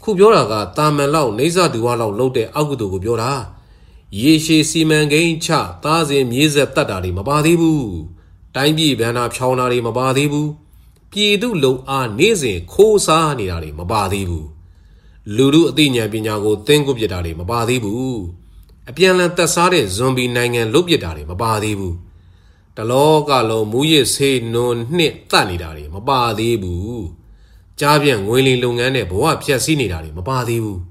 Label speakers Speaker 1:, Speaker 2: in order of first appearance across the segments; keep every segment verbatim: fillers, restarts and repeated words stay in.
Speaker 1: အခုပြောတာကတာမန်လောက်နေစာဒူဝါလောက်လှုပ်တဲ့အောက်ကုသိုလ်ကိုပြောတာရေရှည်စီမံကိန်းချသားစဉ်မြေးဆက်တတ်တာတွေမပါသေးဘူးတိုင်းပြည်ဗန္နာဖြောင်းတာတွေမပါသေးဘူးပြည်သူလုံအားနေ့စဉ်ခိုးစားနေတာတွေမပါသေးဘူးလူလူအသိဉာဏ်ပညာကိုသင်ကုပ္ပတာတွေမပါသေးဘူးအပြန်လန်သက်စားတဲ့ဇွန်ဘီနိုင်ငံလုတ်ပစ်တာတွေမပါသေးဘူးတလောကလုံးမူရစ်ဆေးနွန်နှစ်တတ်နေတာတွေမပါသေးဘူးကြားပြန့်ငွေလီလုပ်ငန်းနဲ့ဘဝဖြတ်စည်းနေတာတွေမပါသေးဘူး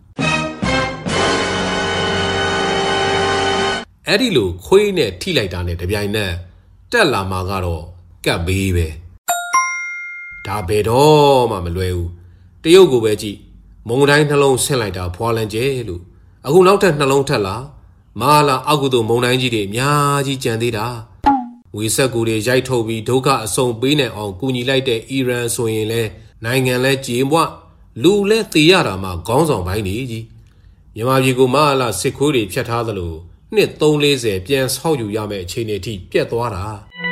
Speaker 1: အဲ့ဒီလိုခွေးနဲ့ထိလိုက်တာနဲ့တပြိုင်နက်တက်လာမှာကတော့ကပ်ဘေးပဲဒါဘယ်တော့မှမလွယ်ဘူးတရုတ်ကိုပဲကြည့်မုံတိုင်းနှလုံးဆင့်လိုက်တာဖွာလန်ကျဲလို့အခုနောက်ထပ်နှလုံးထက်လာမာလာအောက်ကုသိုလ်မုံတိုင်းကြီးတွေအများကြီးကြံသေးတာဝေဆက်ကူတွေရိုက်ထုတ်ပြီးဒုက္ခအစုံပေးနိုင်အောင်ကူညီလိုက်တဲ့အီရန်ဆိုရင်လဲနိုင်ငံလဲကြေမွလူလဲသေရတာမှခေါင်းဆောင်ပိုင်းနေကြီးမြန်မာပြည်ကိုမာလာစစ်ခွေးတွေဖျက်ထားသလိုနှစ်သုံးလေးဆယ်ပြန်ဆောက်ယူရမယ့်အခြေအနေထိပြတ်သွားတာ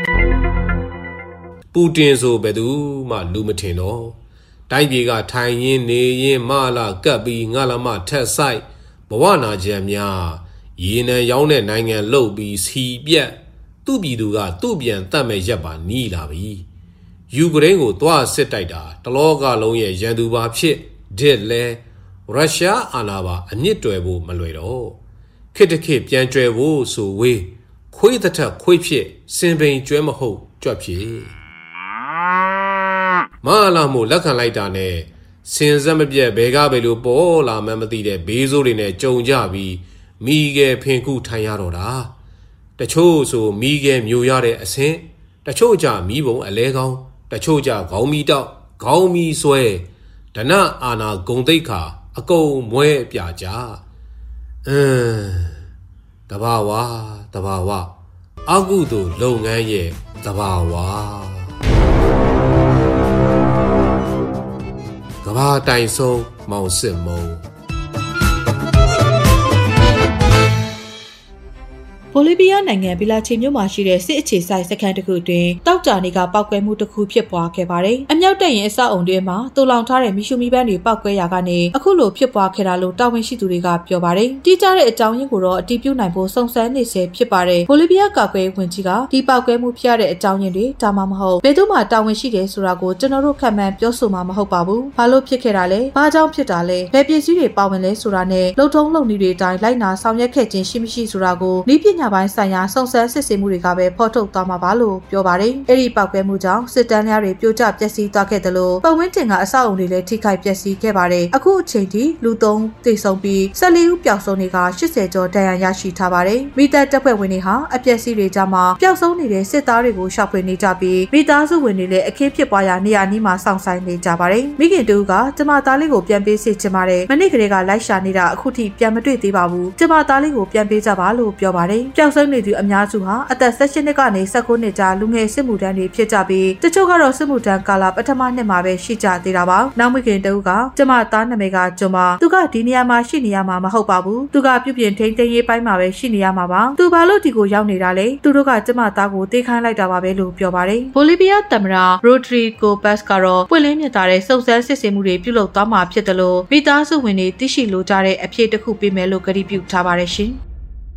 Speaker 1: ပူတင်ဆိုဘယ်သူမှလူမထင်တော့တိုင်းပြည်ကထိုင်ရင်းနေရင်းမာလာကပ်ပြီးငါလာမထက်ဆိုင်ဘဝနာကျမ်းများရေနံရောင်းတဲ့နိုင်ငံလှုပ်ပြီးစီပြက်သူ့ပြည်သူကသူ့ပြန်တတ်မဲ့ရက်ပါနီးလာပြီယူကရိန်းကိုသွားစစ်တိုက်တာတလောကလုံးရဲ့ရန်သူပါဖြစ်ဒစ်လဲရုရှားအာဏာပါအမြင့်တွယ်ဖို့မလွယ်တော့ခေတ်တစ်ခေတ်ပြန်ကျွယ်ဖို့ဆိုဝေးခွေးတစ်ထက်ခွေးဖြစ်စင်ပိန်ကျွဲမဟုတ်ကြွက်ဖြစ်မလာမို့လက်ခံလိုက်တာနဲ့စင်စက်မပြတ်ဘဲကားပဲလို့ပေါ်လာမှမသိတဲ့ဘေးဆိုးတွေနဲ့ကြုံကြပြီးမိငယ်ဖင်ခုထိုင်ရတော့တာတချို့ဆိုမိငယ်မျိုးရတဲ့အဆင့်တချို့ကြမိဘုံအလဲကောင်းတချို့ကြခေါင်းမီတောက်ခေါင်းမီဆွဲဒနအာနာဂုံသိက္ခာအကုန်မွဲပြကြအင်းတဘာဝတဘာဝအကုသို့လုပ်ငန်းရဲ့တဘာဝကဘာတိုင်ဆုံးမောင်စစ်မုံ
Speaker 2: ဘိုလီးဗီးယားနိုင်ငံဘီလာချေမြို့မှာရှိတဲ့စစ်အခြေစိုက်စခန်းတစ်ခုတွင်တောက်တာနေကပောက်ကွဲမှုတစ်ခုဖြစ်ပွားခဲ့ပါတယ်။အမြောက်တပ်ရင်အဆောက်အုံတွေမှာတူလောင်ထားတဲ့မီရှူမီပန်းတွေပောက်ကွဲရာကနေအခုလိုဖြစ်ပွားခဲ့တာလို့တာဝန်ရှိသူတွေကပြောပါတယ်။တိကျတဲ့အကြောင်းရင်းကိုတော့အတည်ပြုနိုင်ဖို့စုံစမ်းနေဆဲဖြစ်ပါတယ်။ဘိုလီးဗီးယားကာကွယ်ဝင်ကြီးကဒီပောက်ကွဲမှုဖြစ်ရတဲ့အကြောင်းရင်းတွေဒါမှမဟုတ်ဘယ်သူမှတာဝန်ရှိတယ်ဆိုတာကိုကျွန်တော်တို့ခံမှန်းပြောဆိုမှာမဟုတ်ပါဘူး။ဘာလို့ဖြစ်ခဲ့တာလဲ။ဘာကြောင့်ဖြစ်တာလဲ။ဘယ်ပစ္စည်းတွေပါဝင်လဲဆိုတာနဲ့လုံထုံးလုံနည်းတွေအတိုင်းလိုက်နာဆောင်ရွက်ခဲ့ခြင်းရှိမရှိဆိုတာကိုဤပညာပိုင်းဆိုင်ရာစုံစမ်းစစ်ဆေးမှုတွေကပဲဖော်ထုတ်သွားမှာပါလို့ပြောပါတယ်။အဲ့ဒီပောက်ကွဲမှုကြောင့်စစ်တမ်းများတွေပြိုကျပျက်စီးသွားခဲ့တယ်လို့ပတ်ဝန်းကျင်ကအဆောက်အုံတွေလည်းထိခိုက်ပျက်စီးခဲ့ပါတယ်။အခုအချိန်ထိလူသုံးသေဆုံးပြီးဆယ်လေးဦးပျောက်ဆုံးတွေကရှစ်ဆယ်ကျော်ဒဏ်ရာရရှိထားပါတယ်။မိသားတပ်ဖွဲ့ဝင်တွေဟာအပျက်စီးတွေကြားမှာပျောက်ဆုံးနေတဲ့စစ်သားတွေကိုရှောက်ဖွေနေကြပြီးမိသားစုဝင်တွေလည်းအခင်းဖြစ်ပွားရာနေရာနီးမှာစောင့်ဆိုင်နေကြပါတယ်။မိခင်တူကကျမသားလေးကိုပြန်ပေးစေချင်ပါတယ်။မနေ့ကလေးကလိုက်ရှာနေတာအခုထိပြန်မတွေ့သေးပါဘူး။ကျမသားလေးကိုပြန်ပေးကြပါလို့ပြောပါတယ်။ပျောက်ဆုံးနေသူအများစုဟာအသက်၁၈နှစ်ကနေ၁၉နှစ်ကြာလူငယ်စစ်မှုထမ်းတွေဖြစ်ကြပြီးတချို့ကတော့စစ်မှုထမ်းကာလပထမနှစ်မှာပဲရှိကြသေးတာပါ။နောက်မိခင်တဦးကကျမသားနာမည်ကကျွန်းပါသူကဒီနေရာမှာရှိနေရမှာမဟုတ်ပါဘူး။သူကပြုပြင်ထိန်းသိမ်းရေးပိုင်းမှာပဲရှိနေရမှာပါ။သူဘာလို့ဒီကိုရောက်နေတာလဲ။သူတို့ကကျမသားကိုတေးခိုင်းလိုက်တာပါပဲလို့ပြောပါတယ်။ဘိုလီးဗီးယားသမ္မတရိုဒရီဂိုဘတ်ကတော့ပွင့်လင်းမြတ်တာတဲ့စုံစမ်းစစ်ဆေးမှုတွေပြုလုပ်သွားမှာဖြစ်တယ်လို့မိသားစုဝင်တွေသိရှိလိုကြတဲ့အဖြစ်တစ်ခုပေးမယ်လို့ကတိပြုထားပါတယ်ရှင်။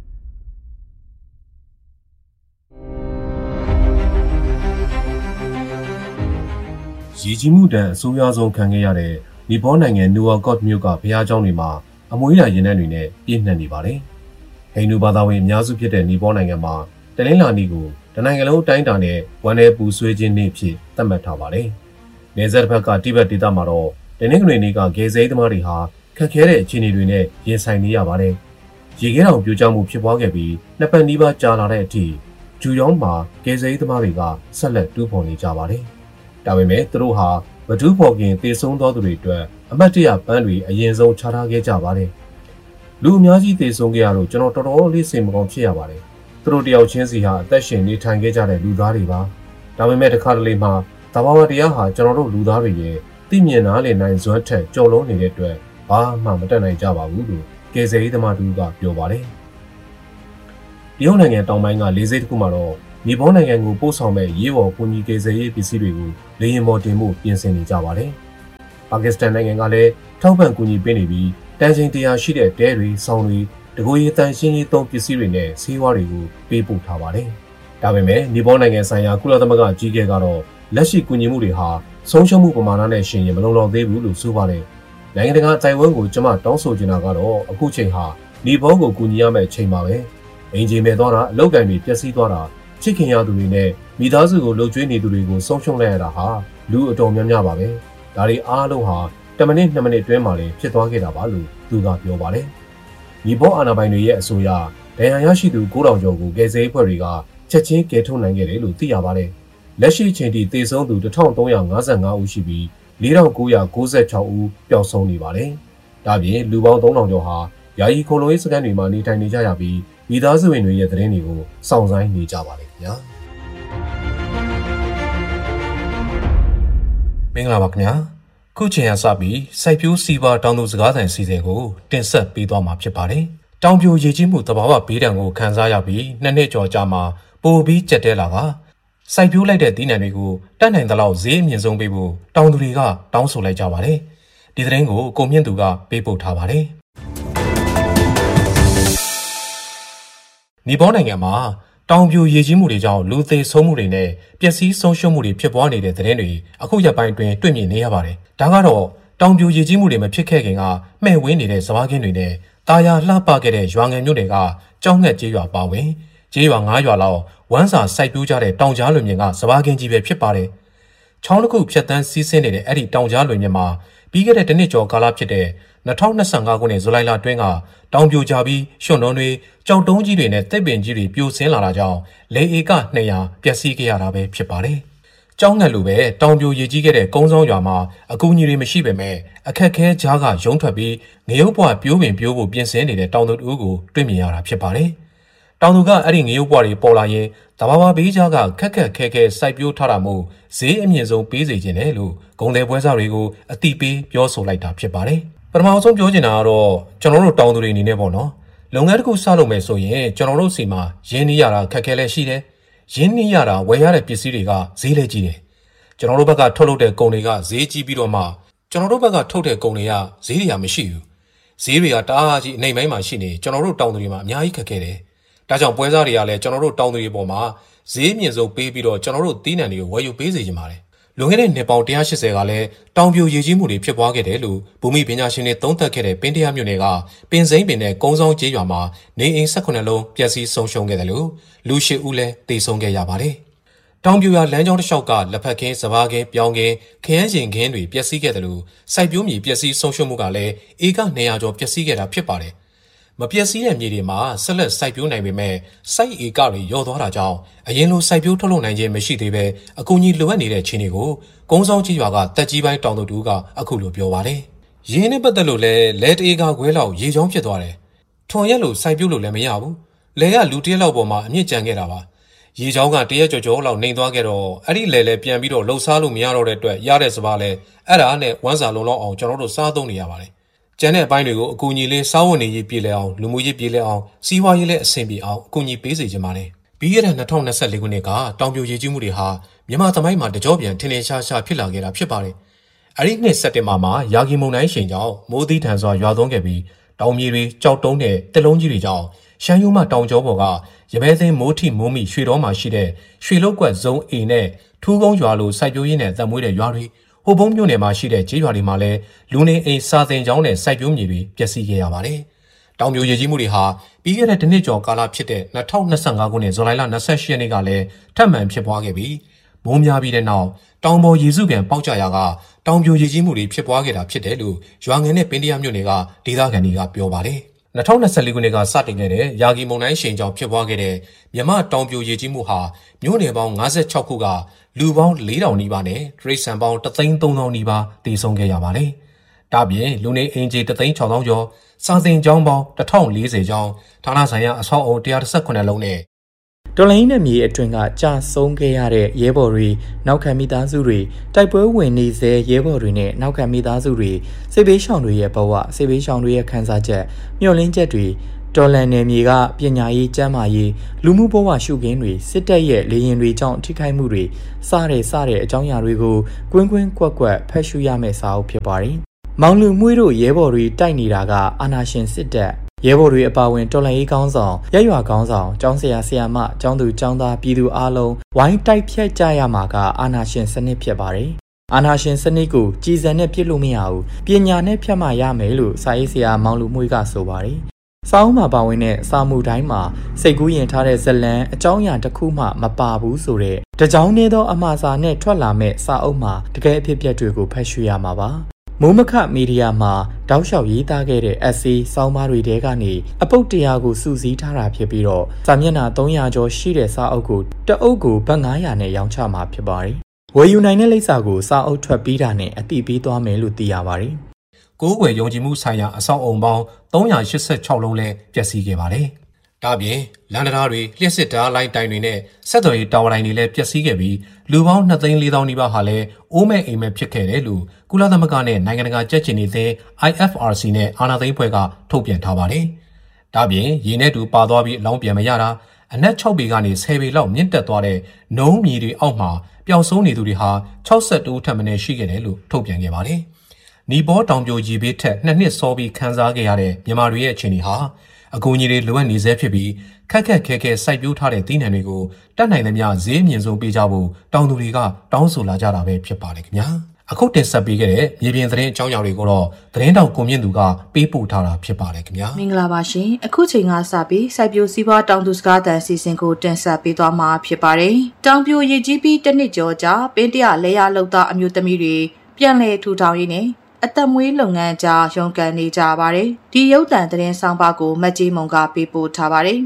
Speaker 3: ရည်ကြီးမှုတန်အဆိုးရွားဆုံးခံခဲ့ရတဲ့နီပေါနိုင်ငံနူဝါကော့မြို့ကဘုရားကျောင်းတွေမှာအမွေးရာရင်နှံတွေနဲ့ပြည့်နှံ့နေပါတယ်။ဟိန္ဒူဘာသာဝင်အများစုဖြစ်တဲ့နီပေါနိုင်ငံမှာတနင်္လာနေ့ကိုတနိုင်ငံလုံးအတိုင်းအတာနဲ့ဝန်내ပူဆွေးခြင်းနေ့ဖြစ်သတ်မှတ်ထားပါတယ်။နယ်စပ်တစ်ဖက်ကတိဘက်ဒေသမှာတော့တနင်္ဂနွေနေ့ကဂေဇိသမားတွေဟာခက်ခဲတဲ့အခြေအနေတွေနဲ့ရင်ဆိုင်နေရပါတယ်။ရေခဲတောင်ပြိုကျမှုဖြစ်ပွားခဲ့ပြီးနှစ်ပတ်နီးပါးကြာလာတဲ့အထိဂျူယောင်းမှာဂေဇိသမားတွေကဆက်လက်တူးဖော်နေကြပါတယ်။ဒါပေမဲ့သူတို့ဟာဗဒူးဖော်ခင်တေဆုံးသောသူတွေအတွက်အမတ်တရပန်းတွေအရင်ဆုံးချထားခဲ့ကြပါတယ်။လူအများကြီးတေဆုံးခဲ့ရလို့ကျွန်တော်တော်တော်လေးစိတ်မကောင်းဖြစ်ရပါတယ်။သူတို့တယောက်ချင်းစီဟာအသက်ရှင်နေထိုင်ခဲ့ကြတဲ့လူသားတွေပါ။ဒါပေမဲ့တစ်ခါတလေမှသဘာဝတရားဟာကျွန်တော်တို့လူသားတွေရဲ့သိမြင်နားလည်နိုင်စွမ်းထက်ကျော်လွန်နေတဲ့အတွက်ဘာမှမတတ်နိုင်ကြပါဘူးလို့ကယ်ဆယ်ရေးသမားတူကပြောပါတယ်။တရုတ်နိုင်ငံတောင်ပိုင်းကလေးစိတ်တစ်ခုမှာတော့မြေပေါ်နိုင်ငံကိုပို့ဆောင်မဲ့ရေးပေါ်ကူညီကယ်ဆယ်ရေးပစ္စည်းတွေကိုလေယာဉ်ပေါ်တင်မှုပြင်ဆင်နေကြပါတယ်။ပါကစ္စတန်နိုင်ငံကလည်းထောက်ပံ့ကူညီပေးနေပြီးတန်ချိန်တရားရှိတဲ့တဲတွေဆောင်းတွေတကိုယ်ရည်တန်ရှင်းရေးသုံးပစ္စည်းတွေနဲ့ဆေးဝါးတွေကိုပေးပို့ထားပါတယ်။ဒါပေမဲ့နီပေါနိုင်ငံဆိုင်ရာကုလသမဂ္ဂကြီးကဲကတော့လက်ရှိကူညီမှုတွေဟာဆုံးရှုံးမှုပမာဏနဲ့ရှင်ရင်မလုံလောက်သေးဘူးလို့ဆိုပါတယ်။နိုင်ငံတကာတိုင်ဝမ်ကိုကျွန်မတောင်းဆိုချင်တာကတော့အခုချိန်ဟာနီပေါကိုကူညီရမယ့်ချိန်ပါပဲ။အင်ဂျင်မဲ့သွားတာအလောက်ကန်တွေပျက်စီးသွားတာချစ်ခင်ရသူတွေနဲ့မိသားစုကိုလှုပ်ကြွေးနေသူတွေကိုဆုံးရှုံးလိုက်ရတာဟာလူအတော်များများပါပဲ။ဒါတွေအားလုံးဟာတမိနစ်နှစ်မိနစ်တွင်းမှာလည်းဖြစ်သွားခဲ့တာပါလို့သူကပြောပါတယ်။ဒီဘောအာဏာပိုင်တွေရဲ့အဆိုအရဒဏ်ရာရရှိသူကိုးထောင်ကျော်ကိုကယ်ဆယ်ရေးဖွဲ့တွေကချက်ချင်းကယ်ထုတ်နိုင်ခဲ့တယ်လို့သိရပါတယ်။လက်ရှိချိန်ထိသေဆုံးသူတစ်ထောင်သုံးရာငါးဆယ်ငါးဦးရှိပြီးလေးထောင်ကိုးရာကိုးဆယ်ခြောက်ဦးပျောက်ဆုံးနေပါတယ်။ဒါပြင်လူပေါင်းသုံးထောင်ကျော်ဟာယာယီခိုလုံရေးစခန်းတွေမှာနေထိုင်နေကြရပြီးမိသားစုဝင်တွေရဲ့သတင်းတွေကိုစောင့်ဆိုင်းနေကြပါတယ်ခင်ဗျာ။မင်္ဂလာပါခင်ဗျာ။ခုချိန်ကစပြီးစိုက်ပျိုးစီးပွားတောင်သူစကားဆိုင်စီစဉ်ကိုတင်ဆက်ပေးသွားမှာဖြစ်ပါတယ်။တောင်ပြိုရေကြီးမှုသဘာဝဘေးဒဏ်ကိုခံစားရပြီးနှစ်နှစ်ကျော်ကြာမှပိုပြီးကြက်တဲလာကစိုက်ပျိုးလိုက်တဲ့သီးနှံတွေကိုတတ်နိုင်သလောက်ဈေးအမြင့်ဆုံးပေးဖို့တောင်သူတွေကတောင်းဆိုလိုက်ကြပါတယ်။ဒီသတင်းကိုကိုမြင့်သူကပေးပို့ထားပါတယ်။နီပေါနိုင်ငံမှာတောင်ပြိုရေကြီးမှုတွေကြောင့်လူသေဆုံးမှုတွေနဲ့ပျက်စီးဆုံးရှုံးမှုတွေဖြစ်ပွားနေတဲ့သတင်းတွေအခုရက်ပိုင်းအတွင်းတွေ့မြင်နေရပါတယ်။ဒါကတော့တောင်ပြိုရေကြီးမှုတွေမဖြစ်ခဲ့ခင်ကမှဲ့ဝင်းနေတဲ့စဘာကင်းတွေနဲ့တာယာလှပခဲ့တဲ့ရွာငယ်မြို့တွေကကြောင်းငှက်ကျေးရွာပါဝင်ကျေးရွာ၅ရွာလောက်ဝမ်းစာစိုက်ပျိုးကြတဲ့တောင်ကြားလွင်ပြင်ကစဘာကင်းကြီးပဲဖြစ်ပါတယ်။ချောင်းတစ်ခုဖြတ်တန်းစီးဆင်းနေတဲ့အဲ့ဒီတောင်ကြားလွင်ပြင်မှာပြီးခဲ့တဲ့တစ်နှစ်ကျော်ကာလဖြစ်တဲ့၂၀၂၅ခုနှစ်ဇူလိုင်လအတွင်းကတောင်ပြိုကျပြီးရွှွန်နှုံးတွေကြောက်တုံးကြီးတွေနဲ့တစ်ပင်ကြီးတွေပြိုဆင်းလာတာကြောင့်လေဧကနှစ်ရာပျက်စီးခဲ့ရတာပဲဖြစ်ပါတယ်။ကြောင်းငှက်လိုပဲတောင်ပြိုရေကြီးခဲ့တဲ့ကုန်းဆောင်ရွာမှာအကူအညီတွေမရှိပေမဲ့အခက်ခဲကြားကရုံးထွက်ပြီးငရုတ်ပွားပြိုးပင်ပြိုးဖို့ပြင်ဆင်နေတဲ့တောင်သူတို့ကိုတွေ့မြင်ရတာဖြစ်ပါတယ်။တောင်သူကအဲ့ဒီငရုတ်ပွားတွေပေါ်လာရင်တဘာဝဘေးကြားကခက်ခက်ခဲခဲစိုက်ပျိုးထားတာမို့ဈေးအမြင့်ဆုံးပေးစေခြင်းတယ်လို့ဂုံတယ်ပွဲစားတွေကိုအတိပေးပြောဆိုလိုက်တာဖြစ်ပါတယ်။ပထမဆုံးပြောချင်တာကတော့ကျွန်တော်တို့တောင်သူတွေအနေနဲ့ပေါ့နော်လုပ်ငန်းတစ်ခုစလုပ်မယ်ဆိုရင်ကျွန်တော်တို့စီမှာရင်းနှီးရတာခက်ခဲလဲရှိတယ်ရင်းနှီးရတာဝယ်ရတဲ့ပစ္စည်းတွေကဈေးလဲကြီးတယ်ကျွန်တော်တို့ဘက်ကထုတ်လုပ်တဲ့ကုန်တွေကဈေးကြီးပြီးတော့မှကျွန်တော်တို့ဘက်ကထုတ်တဲ့ကုန်တွေကဈေးတွေကမရှိဘူးဈေးတွေကတအားကြီးအနိုင်ပိုင်းမှာရှိနေကျွန်တော်တို့တောင်သူတွေမှာအများကြီးခက်ခဲတယ်ဒါကြောင့်ပွဲစားတွေကလည်းကျွန်တော်တို့တောင်သူတွေပေါ်မှာဈေးမြင့်ဆုံးပေးပြီးတော့ကျွန်တော်တို့သီးနှံတွေကိုဝယ်ယူပေးစေချင်ပါတယ်လွန်ခဲ့တဲ့နှစ်ပေါင်း၁၈၀ကလည်းတောင်ပြိုရေကြီးမှုတွေဖြစ်ပွားခဲ့တယ်လို့ဘူမိပညာရှင်တွေသုံးသပ်ခဲ့တဲ့ပင်တရားမြို့နယ်ကပင်စိမ့်ပင်နဲ့ကုန်းဆောင်ကျေးရွာမှာနေအိမ်၁၈လုံးပျက်စီးဆုံးရှုံးခဲ့တယ်လို့လူ၈ဦးလည်းသေဆုံးခဲ့ရပါတယ်။တောင်ပြိုရွာလမ်းကြောင်းတစ်လျှောက်ကလက်ဖက်ခင်းစဘာခင်းပြောင်းခင်းခရမ်းရှင်ခင်းတွေပျက်စီးခဲ့တယ်လို့စိုက်ပျိုးမြေပျက်စီးဆုံးရှုံးမှုကလည်းဧက၂ရာကျော်ပျက်စီးခဲ့တာဖြစ်ပါတယ်။မပျက်စီးတဲ့မြေတွေမှာဆက်လက်စိုက်ပျိုးနိုင်ပေမဲ့စိုက်ဧကတွေလျော့သွားတာကြောင့်အရင်လိုစိုက်ပျိုးထုတ်လုပ်နိုင်ခြင်းမရှိသေးပဲအကူအညီလိုအပ်နေတဲ့ခြေတွေကိုကုန်းဆောင်ကြီးရွာကတက်ကြီးပိုင်းတောင်သူတူကအခုလိုပြောပါတယ်။ရင်းနဲ့ပတ်သက်လို့လည်းလဲတဧကခွဲလောက်ရေချောင်းဖြစ်သွားတယ်။ထွန်ရက်လို့စိုက်ပျိုးလို့လည်းမရဘူး။လဲကလူတရက်လောက်ပေါ်မှာအမြင့်ကျန်ခဲ့တာပါ။ရေချောင်းကတရက်ကျော်ကျော်လောက်နှိမ်သွားခဲ့တော့အဲ့ဒီလဲလဲပြန်ပြီးတော့လှုပ်ရှားလို့မရတော့တဲ့အတွက်ရတဲ့စပါးလဲအဲ့ဒါနဲ့ဝမ်းစာလုံးလောက်အောင်ကျွန်တော်တို့စားသုံးနေရပါတယ်။ကျန်တဲ့အပိုင်းတွေကိုအကူအညီလေးစားဝတ်နေရေးပြည်လဲအောင်လူမှုရေးပြည်လဲအောင်စီးပွားရေးလည်းအဆင်ပြေအောင်အကူအညီပေးစေချင်ပါတယ်။ပြီးခဲ့တဲ့၂၀၂၄ခုနှစ်ကတောင်ပြိုရေကြီးမှုတွေဟာမြန်မာသမိုင်းမှာတကြောပြန်ထင်ထင်ရှားရှားဖြစ်လာခဲ့တာဖြစ်ပါတယ်။အဲဒီနှစ်စက်တင်ဘာမှာရာဂီမုန်တိုင်းရှိန်ကြောင့်မိုးသီးထန်စွာရွာသွန်းခဲ့ပြီးတောင်မြေတွေကြောက်တုံးတဲ့တစ်လုံးကြီးတွေကြောင့်ရှမ်းရိုးမှတောင်ကျောပေါ်ကရပဲသိန်းမိုးထိမိုးမိရွှေတော်မှာရှိတဲ့ရွှေလုတ်ကွက်ဇုံAနဲ့ထူးကုန်းရွာလိုစိုက်ပျိုးရင်းနဲ့သက်မွေးတဲ့ရွာတွေဟိုဘုံမြို့နယ်မှာရှိတဲ့ကျေးရွာတွေမှာလည်းလူနေအိမ်စာသင်ကျောင်းနဲ့စိုက်ပျိုးမြေတွေပျက်စီးခဲ့ရပါတယ်။တောင်ပြိုရေကြီးမှုတွေဟာပြီးခဲ့တဲ့တစ်နှစ်ကျော်ကာလဖြစ်တဲ့၂၀၂၅ခုနှစ်ဇူလိုင်လ၂၈ရက်နေ့ကလည်းထပ်မံဖြစ်ပွားခဲ့ပြီးမိုးများပြီးတဲ့နောက်တောင်ပေါ်ရေစုကန်ပေါက်ကျရာကတောင်ပြိုရေကြီးမှုတွေဖြစ်ပွားခဲ့တာဖြစ်တယ်လို့ရွာငယ်နဲ့ပင်တရားမြို့နယ်ကဒေသခံတွေကပြောပါတယ်။၂၀၂၄ခုနှစ်ကစတင်ခဲ့တဲ့ရာဂီမုန်တိုင်းရှိန်ကြောင့်ဖြစ်ပွားခဲ့တဲ့မြမတောင်ပြိုရေကြီးမှုဟာမြို့နယ်ပေါင်း၅၆ခုကလူပေါင်း၄ထောင်နီးပါးနဲ့တရိတ်ဆန်ပေါင်းတစ်သိန်းသုံးသောင်းနီးပါးတည်ဆုံခဲ့ရပါတယ်။ဒါပြင်လူနေအိမ်ခြေတစ်သိန်းခြောက်သောင်းကျော်စာသင်ကျောင်းပေါင်းတစ်ထောင်လေးဆယ်ကျောင်းဌာနဆိုင်ရာအဆောက်အုံ၁၁၈လုံးနဲ့
Speaker 4: တော်လိုင်းနဲ့မြေအတွင်းကကြာဆုံးခဲ့ရတဲ့ရဲဘော်တွေနောက်ခံမိသားစုတွေတိုက်ပွဲဝင်နေစေရဲဘော်တွေနဲ့နောက်ခံမိသားစုတွေစစ်ဘေးရှောင်တွေရဲ့ဘဝစစ်ဘေးရှောင်တွေရဲ့ခံစားချက်မျှော်လင့်ချက်တွေတော်လန်နယ်မြေကပညာရေးကျန်းမာရေးလူမှုဘဝရှုခင်းတွေစစ်တပ်ရဲ့လေရင်တွေကြောင့်ထိခိုက်မှုတွေစတဲ့စတဲ့အကြောင်းအရာတွေကိုကွင်းကွင်းကွက်ကွက်ဖတ်ရှုရမယ့်စာအုပ်ဖြစ်ပါတယ်။မောင်လူမှုတို့ရဲဘော်တွေတိုက်နေတာကအာဏာရှင်စစ်တပ်ရဲဘော်တွေအပါအဝင်တော်လှန်ရေးကောင်းဆောင်ရက်ရွာကောင်းဆောင်ကျောင်းဆရာဆရာမကျောင်းသူကျောင်းသားပြည်သူအားလုံးဝိုင်းတိုက်ဖြတ်ကြရမှာကအာဏာရှင်စနစ်ဖြစ်ပါတယ်။အာဏာရှင်စနစ်ကိုကြည်စံနဲ့ပြစ်လို့မရဘူးပညာနဲ့ဖြတ်မှရမယ်လို့စာရေးဆရာမောင်လူမှုကဆိုပါတယ်။စာအုပ်မှာပါဝင်တဲ့စာမှုတိုင်းမှာစိတ်ကူးရင်ထားတဲ့ဇလံအကြောင်းအရာတစ်ခုမှမပါဘူးဆိုတဲ့တကြောင်နေသောအမှားစာနဲ့ထွက်လာမဲ့စာအုပ်မှာတကယ်အဖြစ်အပျက်တွေကိုဖတ်ရှုရမှာပါ။မိုးမခမီဒီယာမှာတောက်လျှောက်ရေးသားခဲ့တဲ့ essay ဆောင်းပါးတွေထဲကနေအပုတ်တရားကိုစုစည်းထားတာဖြစ်ပြီးတော့စာမျက်နှာသုံးရာကျော်ရှိတဲ့စာအုပ်ကိုတအုပ်ကိုဘတ်ငါးရာနဲ့ရောင်းချမှာဖြစ်ပါတယ်။ဝယ်ယူနိုင်တဲ့လိပ်စာကိုစာအုပ်ထွက်ပြီးတာနဲ့အတိပေးသွားမယ်လို့သိရပါတယ်
Speaker 3: ။ကိုးကွယ်ယုံကြည်မှုဆိုင်ရာအဆောက်အုံပေါင်းသုံးရာရှစ်ဆယ့်ခြောက်လုံးလည်းပျက်စီးခဲ့ပါတယ်။ဒါ့အပြင်လမ်းတရားတွေလျှက်စစ်ဓာတ်လိုင်းတိုင်တွေနဲ့ဆက်သွယ်ရေးတာဝါတိုင်တွေလည်းပျက်စီးခဲ့ပြီးလူပေါင်းနှစ်သိန်းလေးသောင်းနီးပါးဟာလည်းအိုးမဲ့အိမ်မဲ့ဖြစ်ခဲ့တယ်လို့ကုလသမဂ္ဂနဲ့နိုင်ငံတကာကြက်ချင်နေတဲ့ I F R C နဲ့အာဏာသိမ်းဖွဲ့ကထုတ်ပြန်ထားပါတယ်။ဒါ့အပြင်ရေနဲ့တူပါသွားပြီးအလောင်းပြန်မရတာအနက်၆ပေကနေဆယ်ပေလောက်မြင့်တက်သွားတဲ့နှုံးမြေတွေအောက်မှာပျောက်ဆုံးနေသူတွေဟာ၆၁ဦးထက်မနည်းရှိခဲ့တယ်လို့ထုတ်ပြန်ခဲ့ပါတယ်။နီဘောတောင်ပြိုကြီးဘေးထက်နှစ်နှစ်စောပြီးခန်းစားခဲ့ရတဲ့မြန်မာတွေရဲ့အခြေအနေဟာအကူအညီတွေလိုအပ်နေစေဖြစ်ပြီးခက်ခက်ခဲခဲစိုက်ပျိုးထားတဲ့သီးနှံတွေကိုတတ်နိုင်သမျှဈေးမြင့်ဆုံးပေးကြဖို့တောင်သူတွေကတောင်းဆိုလာကြတာပဲဖြစ်ပါတယ်ခင်ဗျာအခုတင်ဆက်ပေးခဲ့တဲ့မြေပြင်သတင်းအကြောင်းအရာတွေကိုတော့သတင်းတောက်ကိုမြင့်သူကပေးပို့ထားတာဖြစ်ပါတယ်ခင်ဗျာ
Speaker 2: မင်္ဂလာပါရှင်အခုချိန်ကစပြီးစိုက်ပျိုးစည်းပွားတောင်သူစကားတန်စီစဉ်ကိုတင်ဆက်ပေးသွားမှာဖြစ်ပါတယ်တောင်ပြိုရည်ကြီးပြီးတစ်နှစ်ကျော်ကြာပင်းတရလဲရလောက်သားအမျိုးသမီးတွေပြန်လည်ထူထောင်ရင်းနဲ့အသက်မွေးလုပ်ငန်းကြားရုန်းကန်နေကြပါတယ်ဒီရုပ်သံသတင်းဆောင်ပါကိုမတ်ကြီးမုံကပေးပို့ထားပါတယ်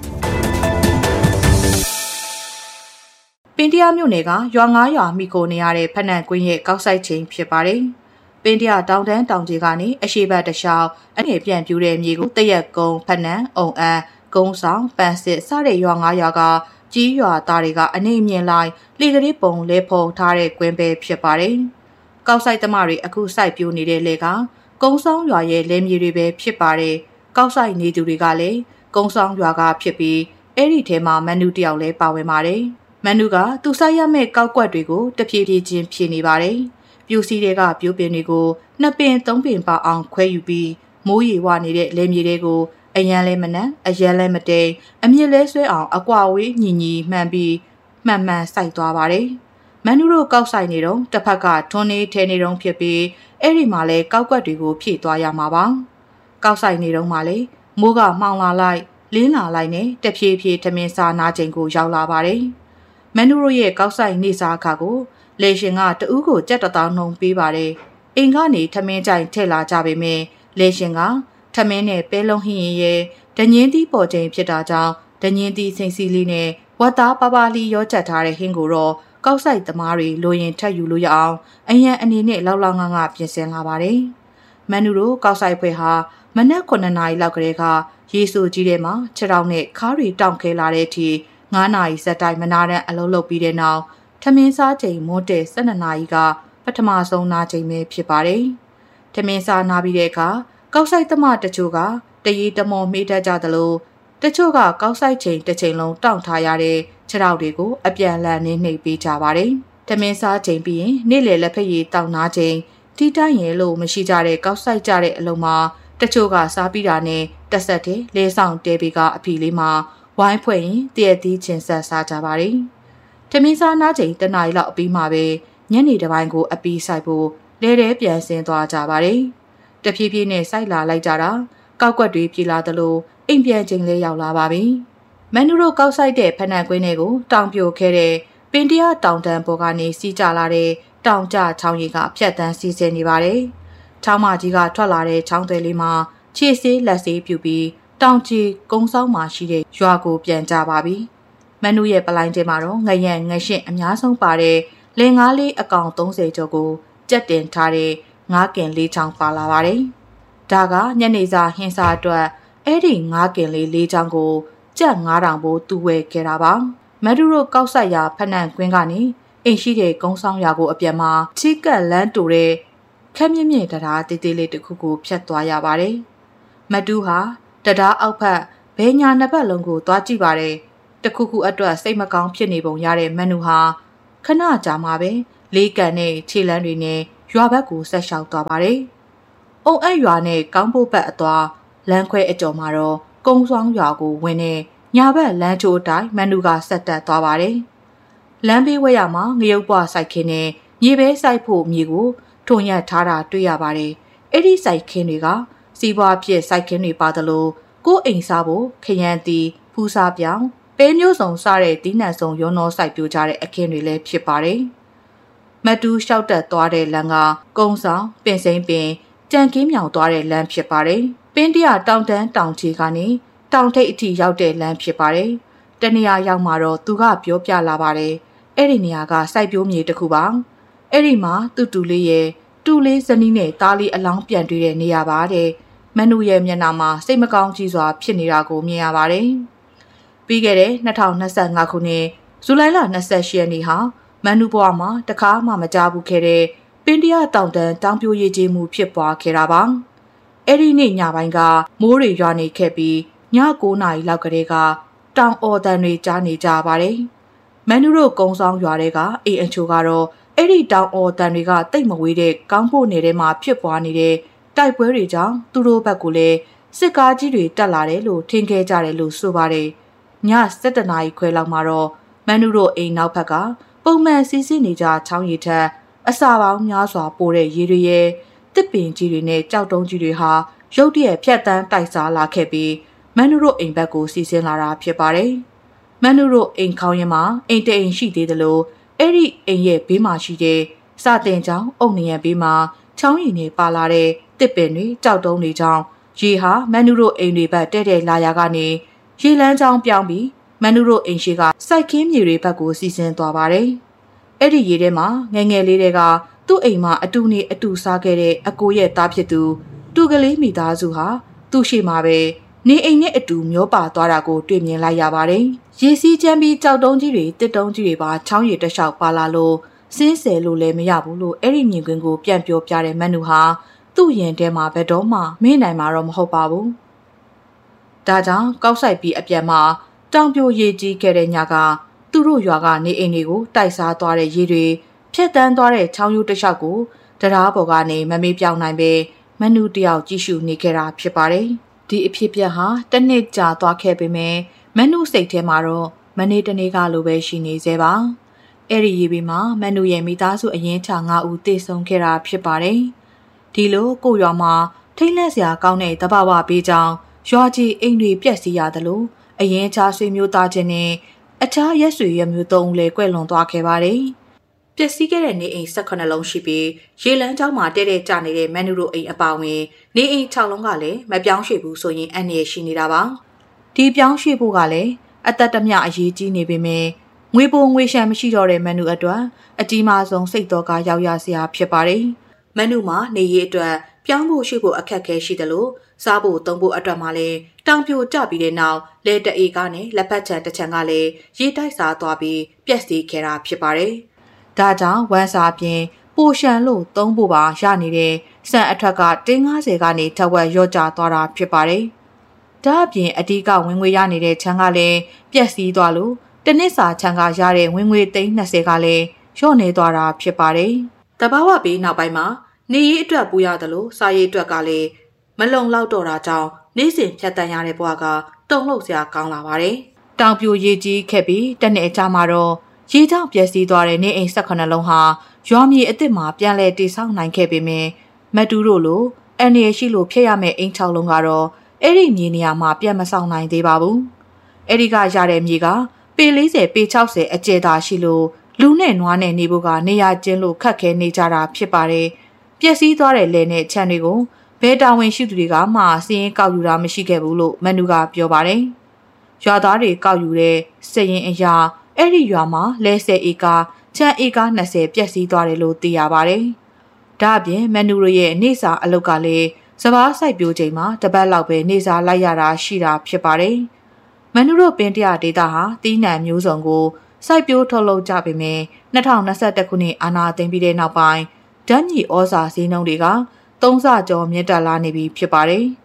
Speaker 2: ပင်တရမြို့နယ်ကရွာငါးရွာမိကိုနေရတဲ့ဖက်နက်ကွင်းရဲ့ကောက်ဆိုင်ချိန်ဖြစ်ပါတယ်ပင်တရတောင်တန်းတောင်ကြီးကနေအရှိဘတ်တလျှောက်အငယ်ပြန့်ပြူတဲ့မြေကိုတရက်ကုန်းဖက်နက်အုံအန်းကုန်းဆောင်ပန်းစစ်စတဲ့ရွာငါးရွာကကြီးရွာသားတွေကအနေမြင်လိုက်လေကလေးပုံလဲဖုံထားတဲ့ကွင်းပဲဖြစ်ပါတယ်ကောက်ဆိုင်သမားတွေအခုစိုက်ပြိုနေတဲ့လေကကုန်းဆောင်ရွာရဲ့လယ်မြေတွေပဲဖြစ်ပါတယ်ကောက်ဆိုင်နေသူတွေကလည်းကုန်းဆောင်ရွာကဖြစ်ပြီးအဲ့ဒီထဲမှာမန်နူတယောက်လည်းပါဝင်ပါတယ်မန်နူကသူစိုက်ရမယ့်ကောက်ကွက်တွေကိုတဖြည်းဖြည်းချင်းဖြည့်နေပါတယ်ပြူစီတွေကပြိုးပင်တွေကိုနှစ်ပင်သုံးပင်ပါအောင်ခွဲယူပြီးမိုးရေဝနေတဲ့လယ်မြေတွေကိုအရန်လဲမနက်အရန်လဲမတိန်အမြင့်လဲဆွဲအောင်အကွာဝေးညီညီမှန်ပြီးမှန်မှန်စိုက်သွားပါတယ်မန်နူတို့ကောက်ဆိုင်နေတော့တစ်ဖက်ကထွန်းနေထဲနေတော့ဖြစ်ပြီးအဲ့ဒီမှာလဲကောက်ကွက်တွေကိုဖြည့်သွားရမှာပါကောက်ဆိုင်နေတော့မှလဲမိုးကမှောင်လာလိုက်လင်းလာလိုက်နဲ့တဖြည်းဖြည်းထမင်းစားနာချိန်ကိုရောက်လာပါတယ်မန်နူတို့ရဲ့ကောက်ဆိုင်နေစားအခါကိုလေရှင်ကတဦးကိုကြက်တသောင်းနှုံပေးပါတယ်အိမ်ကနေထမင်းကြိုင်ထည့်လာကြပေမဲ့လေရှင်ကထမင်းနဲ့ပဲလုံးဟင်းရဲ့ဒညင်းသီးပေါ်ချိန်ဖြစ်တာကြောင့်ဒညင်းသီးစိမ့်စီလေးနဲ့ဝတ်သားပါပါလီရောချက်ထားတဲ့ဟင်းကိုတော့ကောက်ဆိုင်သမားတွေလိုရင်ထက်ယူလို့ရအောင်အရန်အနေနဲ့လောက်လောက်ငါငါပြင်ဆင်လာပါတယ်မန်နူတို့ကောက်ဆိုင်ဖွဲ့ဟာမနက်ခုနှစ်နာရီလောက်ကလေးကရေဆိုကြီးထဲမှာခြေထောက်နဲ့ခါးတွေတောင့်ခဲလာတဲ့အထိငါးနာရီစက်တိုင်းမနာတဲ့အလုံးလုပ်ပြီးတဲ့နောက်ထမင်းစားချိန်မိုးတဲ့၁၂နာရီကပထမဆုံးနာချိန်ပဲဖြစ်ပါတယ်ထမင်းစားနာပြီးတဲ့အခါကောက်ဆိုင်သမားတချို့ကတရီတမော်မေးတတ်ကြသလိုတချို့ကကောက်ဆိုင်ချိန်တစ်ချိန်လုံးတောင့်ထားရတဲ့ခြေထောက်တွေကိုအပြန်လန်နေနှိပ်ပေးကြပါတယ်ထမင်းစားချိန်ပြီးရင်နေ့လယ်လက်ဖက်ရည်တောင့်နာချိန်တီးတိုင်းရဲလို့မရှိကြတဲ့ကောက်ဆိုင်ကြတဲ့အလုံးမှာတချို့ကစားပြီးတာနဲ့တက်ဆက်တဲ့လဲဆောင်တဲပေကအဖီလေးမှာဝိုင်းဖွဲ့ရင်တည့်ရည်ချင်းဆက်စားကြပါတယ်ထမင်းစားနာချိန်တနားရီလောက်အပြီးမှာပဲညနေတစ်ပိုင်းကိုအပီးဆိုင်ဖို့လဲတဲပြန်ဆင်းသွားကြပါတယ်တဖြည်းဖြည်းနဲ့စိုက်လာလိုက်ကြတာကောက်ကွက်တွေပြေလာသလိုအိမ်ပြန်ချိန်လေးရောက်လာပါပြီမန်နူတို့ကောက်ဆိုင်တဲ့ဖက်နက်ကွင်းတွေကိုတောင်ပြိုခဲ့တဲ့ပင်တရတောင်တန်းပေါ်ကနေစီးကြလာတဲ့တောင်ကျချောင်းရီကဖြတ်တန်းစီးဆင်းနေပါတယ်ချောင်းမကြီးကထွက်လာတဲ့ချောင်းတွေလေးမှာခြေဆေးလက်ဆေးပြူပြီးတောင်ကြီးကုန်းဆောင်မှာရှိတဲ့ရွာကိုပြန်ကြပါပြီမန်နူရဲ့ပလိုင်းထဲမှာတော့ငရံငရှင့်အများဆုံးပါတဲ့လင်ငါးလေးအကောင်သုံးဆယ်ကျော်ကိုကြက်တင်ထားတဲ့ငါးကင်လေးချောင်းပါလာပါတယ်ဒါကညနေစာဟင်းစာအတွက်အဲ့ဒီငါးကင်လေးလေးချောင်းကိုကြက်ငါးတောင်ပိုးတူဝဲခဲ့တာပါမန်နူတို့ကောက်ဆက်ရာဖက်နက်ကွင်းကနေအိမ်ရှိတဲ့ကုန်းဆောင်ရွာကိုအပြန်မှာချီကက်လန်းတူတဲ့ခက်မြင့်မြင့်တရားတေးသေးလေးတစ်ခုကိုဖြတ်သွားရပါတယ်မတူဟာတတရားအောက်ဖက်ဘဲညာနှစ်ပတ်လုံးကိုသွားကြည့်ပါတယ်တခုခုအတွက်စိတ်မကောင်းဖြစ်နေပုံရတဲ့မန်နူဟာခဏကြာမှပဲလေးကန်နဲ့ခြေလမ်းတွေနဲ့ရွာဘက်ကိုဆက်လျှောက်သွားပါတယ်။အုံအက်ရွာနဲ့ကောင်းဖို့ဘက်အသွားလမ်းခွဲအကျော်မှာတော့ကုန်းဆောင်ရွာကိုဝင်နေညာဘက်လမ်းချိုးတိုင်းမန်နူကဆက်တက်သွားပါတယ်။လမ်းဘေးဝဲရမှာငရုတ်ပွားစိုက်ခင်းနဲ့မြေပဲစိုက်ဖို့မြေကိုထုံရက်ထားတာတွေ့ရပါတယ်။အဲ့ဒီစိုက်ခင်းတွေကစီးပွားဖြစ်စိုက်ခင်းတွေပါသလိုကိုယ်အိမ်စားဖို့ခရမ်းတီဖူးစားပြောင်းပဲမျိုးစုံစားတဲ့တီးနှံစုံရောနှောစိုက်ပျိုးကြတဲ့အခင်းတွေလည်းဖြစ်ပါတယ်။မတူးလျှောက်တက်သွားတဲ့လမ်းကကုန်းဆောင်ပင်စိမ့်ပင်ကြံကင်းမြောင်သွားတဲ့လမ်းဖြစ်ပါတယ်။ပင်းတရတောင်တန်းတောင်ချီကနေတောင်ထိပ်အထိရောက်တဲ့လမ်းဖြစ်ပါတယ်။တနေရာရောက်မှာတော့သူကပြောပြလာပါတယ်။အဲ့ဒီနေရာကစိုက်ပျိုးမြေတစ်ခုပါ။အဲ့ဒီမှာတူတူလေးရဲ့တူလေးဇနီးနဲ့သားလေးအလောင်းပြန်တွေ့တဲ့နေရာပါတဲ့။မနူရဲ့မျက်နှာမှာစိတ်မကောင်းကြီးစွာဖြစ်နေတာကိုမြင်ရပါတယ်။ပြီးခဲ့တဲ့နှစ်ထောင်နှစ်ဆယ့်ငါခုနှစ်ဇူလိုင်လနှစ်ဆယ့်ရှစ်ရက်နေ့ဟာမန်နူဘွားမှာတခါမှမကြားဘူးခဲ့တဲ့ပင်တရတောင်တန်းတောင်ပြိုရည်ကြီးမှုဖြစ်ပွားခဲ့တာပါအဲ့ဒီနေ့ညပိုင်းကမိုးတွေရွာနေခဲ့ပြီးညကိုးနာရီလောက်ကလေးကတောင်အော်တန်တွေကြားနေကြပါတယ်မန်နူတို့ကုန်းဆောင်ရွာတွေကအိမ်အချို့ကတော့အဲ့ဒီတောင်အော်တန်တွေကတိတ်မဝေးတဲ့ကောင်းဖို့နယ်ထဲမှာဖြစ်ပွားနေတဲ့တိုက်ပွဲတွေကြောင့်သူတို့ဘက်ကလည်းစစ်ကားကြီးတွေတက်လာတယ်လို့ထင်ခဲ့ကြတယ်လို့ဆိုပါတယ်ညစက်တနာရီခွဲလောက်မှာတော့မန်နူတို့အိမ်နောက်ဘက်ကပုံမှန်စီးဆင်းနေကြချောင်းရည်ထက်အစာပေါင်းများစွာပိုတဲ့ရေတွေရဲ့တစ်ပင်ကြီးတွေနဲ့ကြောက်တုံးကြီးတွေဟာရုတ်တရက်ဖြတ်တန်းတိုက်စားလာခဲ့ပြီးမန်နူတို့အိမ်ဘက်ကိုစီးဆင်းလာတာဖြစ်ပါတယ်။မန်နူတို့အိမ်ခေါင်းရင်းမှာအိမ်တအိမ်ရှိသေးတယ်လို့အဲ့ဒီအိမ်ရဲ့ဘေးမှာရှိတဲ့စာတင်ချောင်းအုတ်နရံဘေးမှာချောင်းရည်နဲ့ပါလာတဲ့တစ်ပင်တွေကြောက်တုံးတွေကြောင့်ရေဟာမန်နူတို့အိမ်တွေဘက်တဲ့တဲ့လာရာကနေရေလန်းချောင်းပြောင်းပြီးမန်နူတို့အိမ်ရှိကစိုက်ခင်းမြေတွေဘက်ကိုစီးဆင်းသွားပါတယ်။အဲ့ဒီရေထဲမှာငယ်ငယ်လေးတွေကသူ့အိမ်မှာအတူနေအတူစားခဲ့တဲ့အကိုရဲ့သားဖြစ်သူတူကလေးမိသားစုဟာသူ့ရှိမှာပဲနေအိမ်နဲ့အတူမျောပါသွားတာကိုတွေ့မြင်လိုက်ရပါတယ်။ရေစီးချမ်းပြီးကြောက်တုံးကြီးတွေတစ်တုံးကြီးတွေပါချောင်းရည်တလျှောက်ပါလာလို့စင်းဆယ်လို့လည်းမရဘူးလို့အဲ့ဒီမြင်ကွင်းကိုပြန်ပြောပြတဲ့မန်နူဟာသူ့ရင်ထဲမှာဘယ်တော့မှမေ့နိုင်မှာတော့မဟုတ်ပါဘူး။ဒါကြောင့်ကောက်ဆိုင်ပြီးအပြန်မှာတောင်ပြိုရေကြီးခဲ့တဲ့ညကသူတို့ရွာကနေအိမ်တွေကိုတိုက်စားသွားတဲ့ရေတွေဖြတ်တန်းသွားတဲ့ချောင်းရိုးတစ်လျှောက်ကိုတရားပေါ်ကနေမမေးပြောင်းနိုင်ပဲမနူတယောက်ကြည့်ရှုနေခဲ့တာဖြစ်ပါတယ်။ဒီအဖြစ်ပြက်ဟာတစ်နှစ်ကြာသွားခဲ့ပေမဲ့မနူစိတ်ထဲမှာတော့မနေ့တနေ့ကလိုပဲရှိနေသေးပါ။အဲ့ဒီရေဘေးမှာမနူရဲ့မိသားစုအရင်ချငါးဦးတည်ဆုံခဲ့တာဖြစ်ပါတယ်။ဒီလိုကိုရွာမှာထိတ်လန့်စရာကောင်းတဲ့တဘာဝပေးကြောင်းရွာကြီးအိမ်တွေပြက်စီရတယ်လို့အရင်ချဆွေမျိုးသားချင်းနဲ့အခြားရက်ဆွေရမျိုးသုံးဦးလည်းကွဲလွန်သွားခဲ့ပါတယ်။ပျက်စီးခဲ့တဲ့နေအိမ်၁၈လုံးရှိပြီးရေလန်းကျောင်းမှာတဲတဲကျနေတဲ့မန်နူတို့အိမ်အပါဝင်နေအိမ်၆လုံးကလည်းမပြောင်းရွှေ့ဘူးဆိုရင်အန္တရာယ်ရှိနေတာပါ။ဒီပြောင်းရွှေ့ဖို့ကလည်းအသက်တမျှအရေးကြီးနေပေမဲ့ငွေပိုငွေရှမ်းမရှိတော့တဲ့မန်နူအတွက်အကြီးမားဆုံးစိတ်တော်ကရောက်ရစရာဖြစ်ပါတယ်။မန်နူမှာနေရေးအတွက်ပြောင်းဖို့ရွှေ့ဖို့အခက်အခဲရှိတယ်လို့စားဖို့သုံးဖို့အတွက်မှလည်းတောင်ပြိုကျပြီးတဲ့နောက်လေတအေကနဲ့လက်ဖက်ချံတစ်ချံကလည်းရေတိုက်စားသွားပြီးပြက်စီးခဲ့တာဖြစ်ပါတယ်။ဒါကြောင့်ဝမ်းစာပြင်ပိုရှန်လို့သုံးဖို့ပါရနေတဲ့စံအထက်ကတင်း၅၀ကနေထက်ဝက်ရော့ကျသွားတာဖြစ်ပါတယ်။ဒါအပြင်အဓိကဝင်ငွေရနေတဲ့ချံကလည်းပြက်စီးသွားလို့တနစ်စာချံကရတဲ့ဝင်ငွေသိန်း၂၀ကလည်းလျော့နေသွားတာဖြစ်ပါတယ်။တဘာဝပြီးနောက်ပိုင်းမှာနေရေးအတွက်ပူရတယ်လို့စားရေးအတွက်ကလည်းမလုံလောက်တော့တာကြောင့်နေ့စဉ်ဖြတ်တန်းရတဲ့ဘဝကတုံ့လောက်စရာကောင်းလာပါတယ်။တောင်ပြိုရေကြီးခဲ့ပြီးတနေ့အကြာမှာတော့ရေကြောင့်ပျက်စီးသွားတဲ့နေအိမ်၁၈လုံးဟာရွာမြေအစ်စ်မှာပြန်လည်တည်ဆောက်နိုင်ခဲ့ပေမဲ့မတူတို့လိုအန်ရရှိလို့ဖျက်ရမယ့်အိမ်၆လုံးကတော့အဲ့ဒီမြေနေရာမှာပြန်မဆောင်နိုင်သေးပါဘူး။အဲ့ဒီကရတဲ့မြေကပေ၄၀ပေ၆၀အကျယ်သာရှိလို့လူနဲ့နွားနဲ့နေဖို့ကနေရာကျင်းလို့ခက်ခဲနေကြတာဖြစ်ပါတယ်။ပျက်စီးသွားတဲ့လယ်နဲ့ခြံတွေကိုဘဲတာဝန်ရှိသူတွေကမှစီးရင်ကောက်ယူတာမရှိခဲ့ဘူးလို့မန်နူကပြောပါတယ်။ရွာသားတွေကောက်ယူတဲ့စည်ရင်အရာအဲ့ဒီရွာမှာလဲဆယ်ဧကခြံဧက၂၀ပျက်စီးသွားတယ်လို့သိရပါတယ်။ဒါအပြင်မန်နူရဲ့နေစာအလုပ်ကလည်းစပားစိုက်ပျိုးချိန်မှာတပတ်လောက်ပဲနေစာလိုက်ရတာရှိတာဖြစ်ပါတယ်။မန်နူတို့ပင်တရဒေတာဟာတီးနှံမျိုးစုံကိုစိုက်ပျိုးထုတ်လုပ်ကြပေမဲ့၂၀၂၁ခုနှစ်အာဏာသိမ်းပြီးတဲ့နောက်ပိုင်းဓာတ်မြေဩဇာဈေးနှုန်းတွေကသုံးဆကျော်မြင့်တက်လာနေပြီဖြစ်ပါတယ်။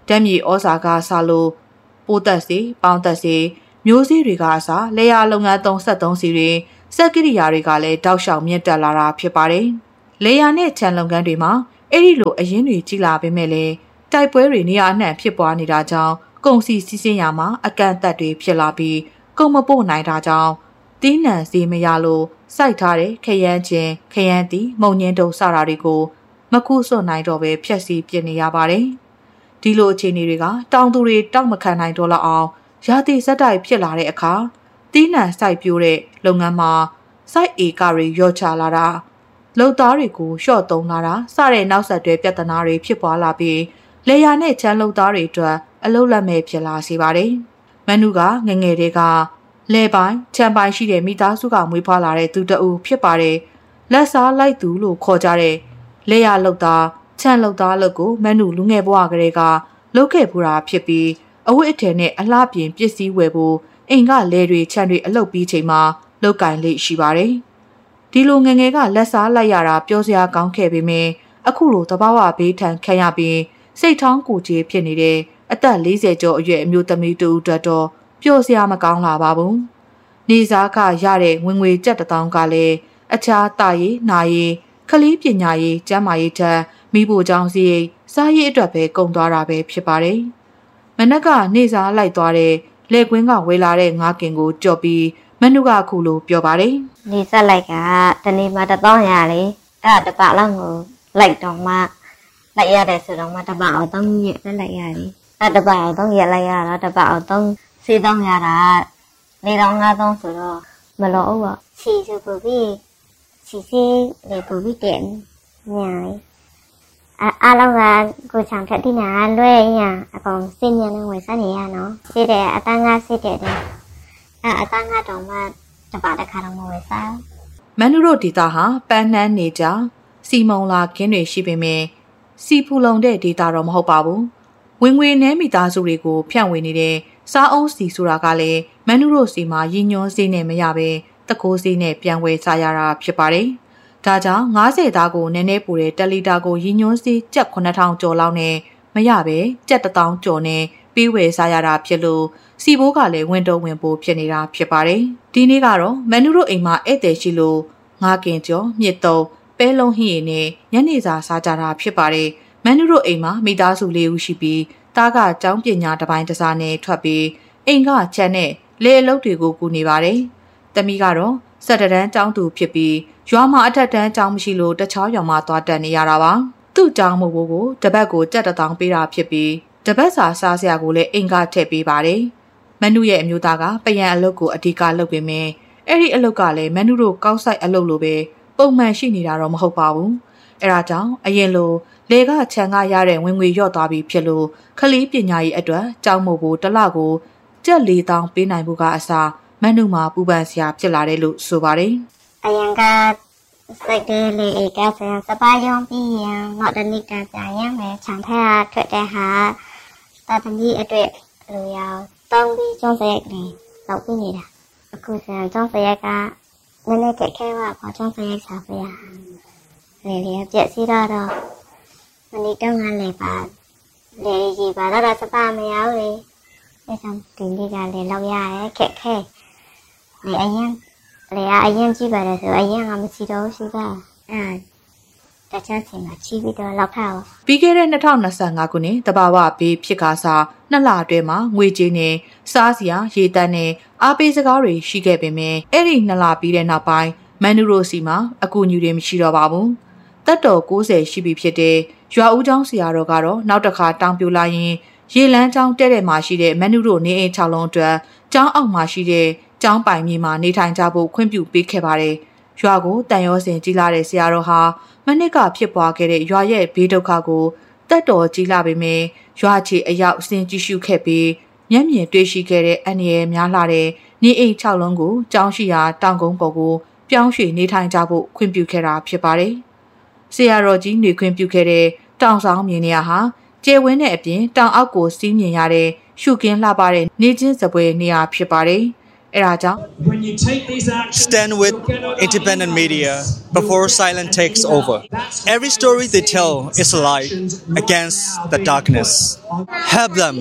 Speaker 2: ဓာတ်မြေဩဇာကဆလို့ပိုးသက်စီပေါင်းသက်စီမျိုးစေ့တွေကအစားလေယာလုပ်ငန်းသုံးဆက်သုံးစီတွေစက်ကိရိယာတွေကလည်းတောက်လျှောက်မြင့်တက်လာတာဖြစ်ပါတယ်။လေယာနဲ့ခြံလုပ်ငန်းတွေမှာအဲ့ဒီလိုအရင်းတွေကြီးလာပေမဲ့လည်းတိုက်ပွဲတွေနေရာအနှံ့ဖြစ်ပွားနေတာကြောင့်ကုန်စည်စီးဆင်းရာမှာအကန့်အသတ်တွေဖြစ်လာပြီးကုန်မပို့နိုင်တာကြောင့်တီးနှံစီမရလို့စိုက်ထားတဲ့ခရမ်းချင်းခရမ်းတီမုံညင်းတုံစတာတွေကိုမခုစွန့်နိုင်တော့ပဲဖျက်ဆီးပြစ်နေရပါတယ်။ဒီလိုအခြေအနေတွေကတောင်သူတွေတောက်မခံနိုင်တော့လောက်အောင်ရာသီစက်တိုက်ဖြစ်လာတဲ့အခါတီးနှံစိုက်ပျိုးတဲ့လုပ်ငန်းမှာစိုက်ဧကတွေလျော့ချလာတာလုံသားတွေကိုလျှော့သုံးလာတာစတဲ့နောက်ဆက်တွဲပြဿနာတွေဖြစ်ပွားလာပြီးလေယာနဲ့ချမ်းလုံသားတွေအတွက်အလုတ်လက်မဲ့ဖြစ်လာစေပါတယ်။မန်နူကငငယ်တွေကလဲပိုင်းချမ်းပိုင်းရှိတဲ့မိသားစုကမွေးဖွားလာတဲ့သူတအူဖြစ်ပါတယ်။လက်စားလိုက်သူလို့ခေါ်ကြတဲ့လေယာလုံသားချမ်းလုံသားလို့ကိုမန်နူလူငယ်ဘဝကလေးကလုပ်ခဲ့ပူတာဖြစ်ပြီးအဝတ်အထည်နဲ့အလှပြင်ပစ္စည်းဝယ်ဖို့အိမ်ကလဲတွေချမ်းတွေအလုတ်ပြီးချိန်မှာလောက်ကင်လေးရှိပါတယ်။ဒီလိုငငယ်ကလက်စားလိုက်ရတာပြောစရာကောင်းခဲ့ပေမယ့်အခုလိုတဘာဝဘေးထန်ခံရပြီးစိတ်ထောင်းကိုကြီးဖြစ်နေတဲ့အသက်၄၀ကျော်အရွယ်အမျိုးသမီးတူအတွက်တော့ပျော်စရာမကောင်းလာပါဘူး။နေစားကရတဲ့ဝင်ငွေကြက်တစ်တောင်းကလည်းအခြားတာရည်နာရည်ခလီးပညာရေးကျန်းမာရေးထက်မိဖို့ကြောင့်စီစားရည်အတွက်ပဲကုန်သွားတာပဲဖြစ်ပါတယ်။မနက်ကနေစားလိုက်သွားတဲ့လေကွင်းကဝေလာတဲ့ငါးကင်ကိုကြော်ပြီးမနုကခုလိုပြောပါတယ်
Speaker 5: ။နေစားလိုက်ကတနေ့မှတစ်ပေါင်းရလေအဲ့တပတ်လောက်ကိုလိုက်တော့မှလိုက်ရတယ်ဆိုတော့မှတပတ်အောင်သုံးရက်လိုက်ရတယ်အဲ့တပတ်အောင်သုံးရက်လိုက်ရတော့တပတ်အောင်သုံးစီးသုံးရတာနေတော့ငါးသုံးဆိုတော့မလို့ပေါ့စီဆိုပူပြီးစီစီလေပူပြီးတဲ့ညာအားလုံးကကိုချောင်ထက်တိနာလွဲညာအကောင်စင်ညာနဲ့ဝယ်စားနေရနော်စီးတယ်အတန်းငါစီးတယ်အဲ့အတန်းငါတော့မှတပတ်တစ်ခါတော့မဝယ်စား
Speaker 2: မန်နူတို့ဒေတာဟာပန်းနှန်းနေကြစီမုံလာခင်းတွေရှိပေမဲ့စီဖူလုံတဲ့ဒေတာတော့မဟုတ်ပါဘူးဝင်ငွေနဲမိသားစုတွေကိုဖြန့်ဝေနေတဲ့စားအုံးစီဆိုတာကလည်းမန်နူတို့စီမှာရည်ညွှန်းစေးနဲ့မရပဲတကိုးစေးနဲ့ပြန်ဝယ်စားရတာဖြစ်ပါတယ်ဒါကြောင့်ငါးဆယ်သားကိုနည်းနည်းပူတဲ့တက်လီတာကိုရည်ညွှန်းစေးကျပ်ခုနှစ်ထောင်ကျော်လောက်နဲ့မရပဲကျပ်တစ်သောင်းကျော်နဲ့ပေးဝယ်စားရတာဖြစ်လို့စီဘိုးကလည်းဝင်တော့ဝင်ပိုးဖြစ်နေတာဖြစ်ပါတယ်ဒီနေ့ကတော့မန်နူတို့အိမ်မှာဧည့်သည်ရှိလို့ငါးကင်ကျော်မြစ်တုံးပဲလုံးဟင်းရည်နဲ့ညနေစာစားကြတာဖြစ်ပါတယ်မန်နူတို့အိမ်မှာမိသားစုလေးဦးရှိပြီးတားကကျောင်းပညာတစ်ပိုင်းတစ်စားနဲ့ထွက်ပြီးအိမ်ကချမ်းနဲ့လေအလုပ်တွေကိုကူနေပါတယ်တမီကတော့စက်တန်းကျောင်းသူဖြစ်ပြီးရွာမှာအထက်တန်းကျောင်းမရှိလို့တခြားရွာမှာသွားတက်နေရတာပါသူ့ကျောင်းမို့ကိုတပတ်ကိုကြက်တစ်တောင်းပေးတာဖြစ်ပြီးတပတ်စာစားစရာကိုလည်းအိမ်ကထည့်ပေးပါတယ်မန်နူရဲ့အမျိုးသားကပယံအလုပ်ကိုအဓိကလုပ်ပေမယ့်အဲ့ဒီအလုပ်ကလည်းမန်နူတို့ကောက်ဆိုင်အလုပ်လိုပဲပုံမှန်ရှိနေတာတော့မဟုတ်ပါဘူးအဲဒါကြောင့်အရင်လိုလေကခြံကရတဲ့ဝင်ငွေလျော့သွားပြီဖြစ်လို့ခလီးပညာရေးအတွက်ကျောင်းမို့ဖို့တစ်လကိုကျပ်လေးတောင်းပေးနိုင်ဖို့ကအစားမန်နူမှာပူပန်စရာဖြစ်လာတယ်လို့ဆိုပါတယ်
Speaker 5: အရင်ကစိတ်တယ်လေကဆရာစပါယုံပြီးရင်တော့တနည်းကပြန်ရမယ်ခြံထက်ထွက်တဲ့ဟာတတမီအတွက်လိုရအောင်တောင်းပြီးကျောင်းစရိုက်လေးလောက်ပြီးနေတာအခုဆရာကျောင်းစရိုက်ကနည်းနည်းခက်ခဲပါပေါ့ကျောင်းစရိုက်စားပြရလေလေပြက်စီတော့တော့မနီတောင်းကလည်းပါလေကြီးပါတော့စပါမရဘူးလေအဲဆောင်တင်ကြီးကလည်းလောက်ရတယ်ခက်ခဲလေအရင်လေအရင်ကြည့်ပါတယ်ဆိုအရင်ကမရှိတော့ရှိတာအဲတခြားချိန်မှာချီးပြီးတော့လောက်ထားပါ
Speaker 2: ပြီးခဲ့တဲ့၂၀၂၅ခုနှစ်တဘာဝဘေးဖြစ်ကားစားနှစ်လအတွင်းမှာငွေကြေးနဲ့စားစရာရေတန်းနဲ့အားပေးစကားတွေရှိခဲ့ပေမယ့်အဲ့ဒီနှစ်လပြီးတဲ့နောက်ပိုင်းမန်နူရိုစီမှာအကူအညီတွေမရှိတော့ပါဘူးတက်တော်၉၀ရှိပြီဖြစ်တဲ့ရွာဦးကျောင်းဆရာတော်ကတော့နောက်တစ်ခါတောင်းပြလာရင်ရေလန်းကျောင်းတဲ့တဲ့မှာရှိတဲ့မန်နူရိုနေအိမ်၆လုံးအတွက်ကျောင်းအောက်မှာရှိတဲ့ကျောင်းပိုင်မြေမှာနေထိုင်ကြဖို့ခွင့်ပြုပေးခဲ့ပါတယ်ရွာကိုတန်ရောစင်ကြီးလာတဲ့ဆရာတော်ဟာမနစ်ကဖြစ်ပွားခဲ့တဲ့ရွာရဲ့ဘေးဒုက္ခကိုတက်တော်ကြီးလာပေမယ့်ရွာချီအရောက်စင်ကြည့်ရှုခဲ့ပြီးမျက်မြင်တွေ့ရှိခဲ့တဲ့အန္တရာယ်များလာတဲ့နေအိမ်၆လုံးကိုကျောင်းရှိရာတောင်ကုန်းပေါ်ကိုပြောင်းရွှေ့နေထိုင်ကြဖို့ခွင့်ပြုခဲ့တာဖြစ်ပါတယ်ဆရာတော်ကြီးနေခွင့်ပြုခဲ့တဲ့တောင်ဆောင်မြင်နေရဟာကျဲဝင်းတဲ့အပြင်တောင်အောက်ကိုစီးမြင်ရတဲ့ရှုကင်းလှပတဲ့နေချင်းစပွဲနေရာဖြစ်ပါတယ်အဲဒါကြောင့်
Speaker 6: Stand with independent media before silence takes over. Every story they tell is a light against the darkness. Help them